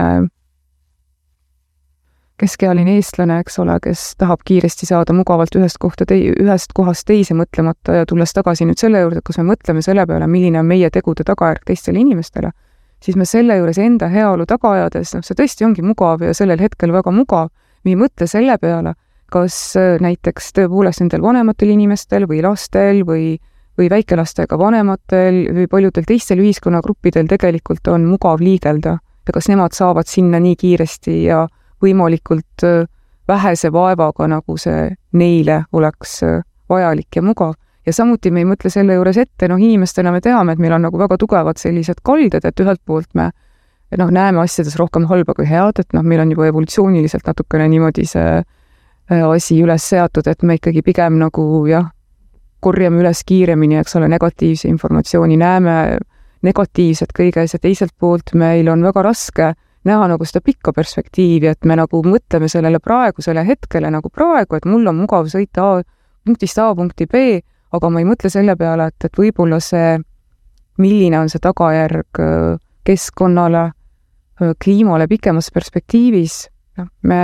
keskealine eestlane, eks ole, kes tahab kiiresti saada mugavalt ühest, kohta tei- ühest kohast teise mõtlemata ja tulles tagasi nüüd selle juurde, kus me mõtleme selle peale, milline on meie tegude tagajärg teistele inimestele, siis me selle juures enda heaolu tagajades, noh, see tõesti ongi mugav ja sellel hetkel väga mugav. Me ei mõtle selle peale, kas näiteks tõepoolest nendel vanematel inimestel või lastel või, või väikelastega vanematel või paljudel teistel ühiskonnagruppidel tegelikult on mugav liigelda ja kas nemad saavad sinna nii kiiresti ja võimalikult vähese vaevaga, nagu see neile oleks vajalik ja mugav. Ja samuti me ei mõtle selle juures ette, noh, inimestena me teame, et meil on nagu väga tugevad sellised kalded, et ühelt poolt me noh, näeme asjades rohkem halba kui head, et noh, meil on juba evolutsiooniliselt natukene niimoodi see asi üles seatud, et me ikkagi pigem nagu jah, korjame üles kiiremini, eks ole, negatiivse informatsiooni, näeme negatiivset kõiges ja teiselt poolt meil on väga raske näha nagu seda pikka perspektiivi, et me nagu mõtleme sellele praegusele hetkele nagu praegu, et mul on mugav sõita A, punktist A punkti B, aga ma ei mõtle selle peale, et, et võib-olla see, milline on see tagajärg keskkonnale, kliimale pikemas perspektiivis, no, me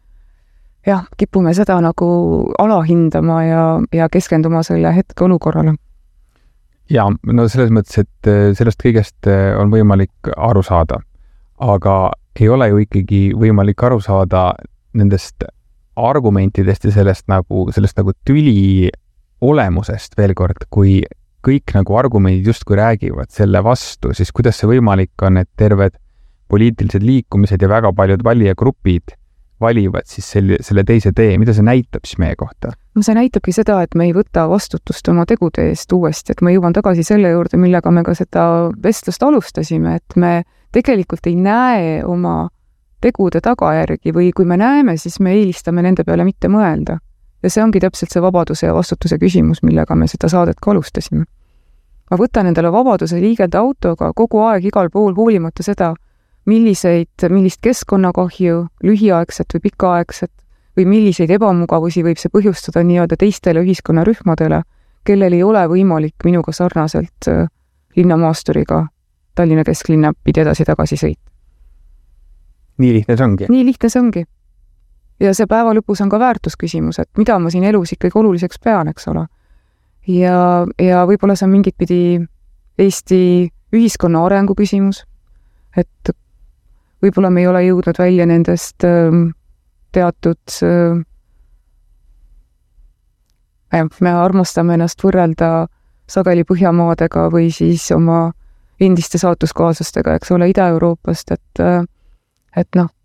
jah, kipume seda nagu alahindama ja, ja keskenduma selle hetke olukorrale. Ja, no selles mõttes, et sellest kõigest on võimalik aru saada. Aga ei ole ju ikkagi võimalik aru saada nendest argumentidest ja sellest nagu, sellest nagu tüli olemusest veel kord, kui kõik nagu argumendid justkui räägivad selle vastu, siis kuidas see võimalik on, et terved poliitilised liikumised ja väga paljud valijagrupid valivad siis selle, selle teise tee, mida see näitab siis meie kohta? No see näitabki seda, et me ei võta vastutust oma tegude eest uuesti, et ma jõuan tagasi selle juurde, millega me ka seda vestlust alustasime, et me tegelikult ei näe oma tegude tagajärgi või kui me näeme, siis me eelistame nende peale mitte mõelda. Ja see ongi täpselt see vabaduse ja vastutuse küsimus, millega me seda saadet ka alustasime. Ma võtan endale vabaduse liigelda autoga kogu aeg igal pool hoolimata seda, milliseid, millist keskkonnakahju, lühiaegset või pikaaegset või milliseid ebamugavusi võib see põhjustada nii-öelda teistele ühiskonnarühmadele, kellel ei ole võimalik minuga sarnaselt linnamaasturiga Tallinna kesklinna pidi edasi tagasi sõita. Nii lihtne see ongi? Nii lihtne see ongi. ja see päeva lõpus on ka väärtusküsimus, et mida ma siin elus ikkagi oluliseks pean, eks ole. Ja, ja võib-olla see on mingit pidi Eesti ühiskonna arengu küsimus, et võib-olla me ei ole jõudnud välja nendest teatud, me armastame ennast võrrelda sageli Põhjamaadega või siis oma endiste saatuskaaslastega, eks ole, Ida-Euroopast, et, et noh,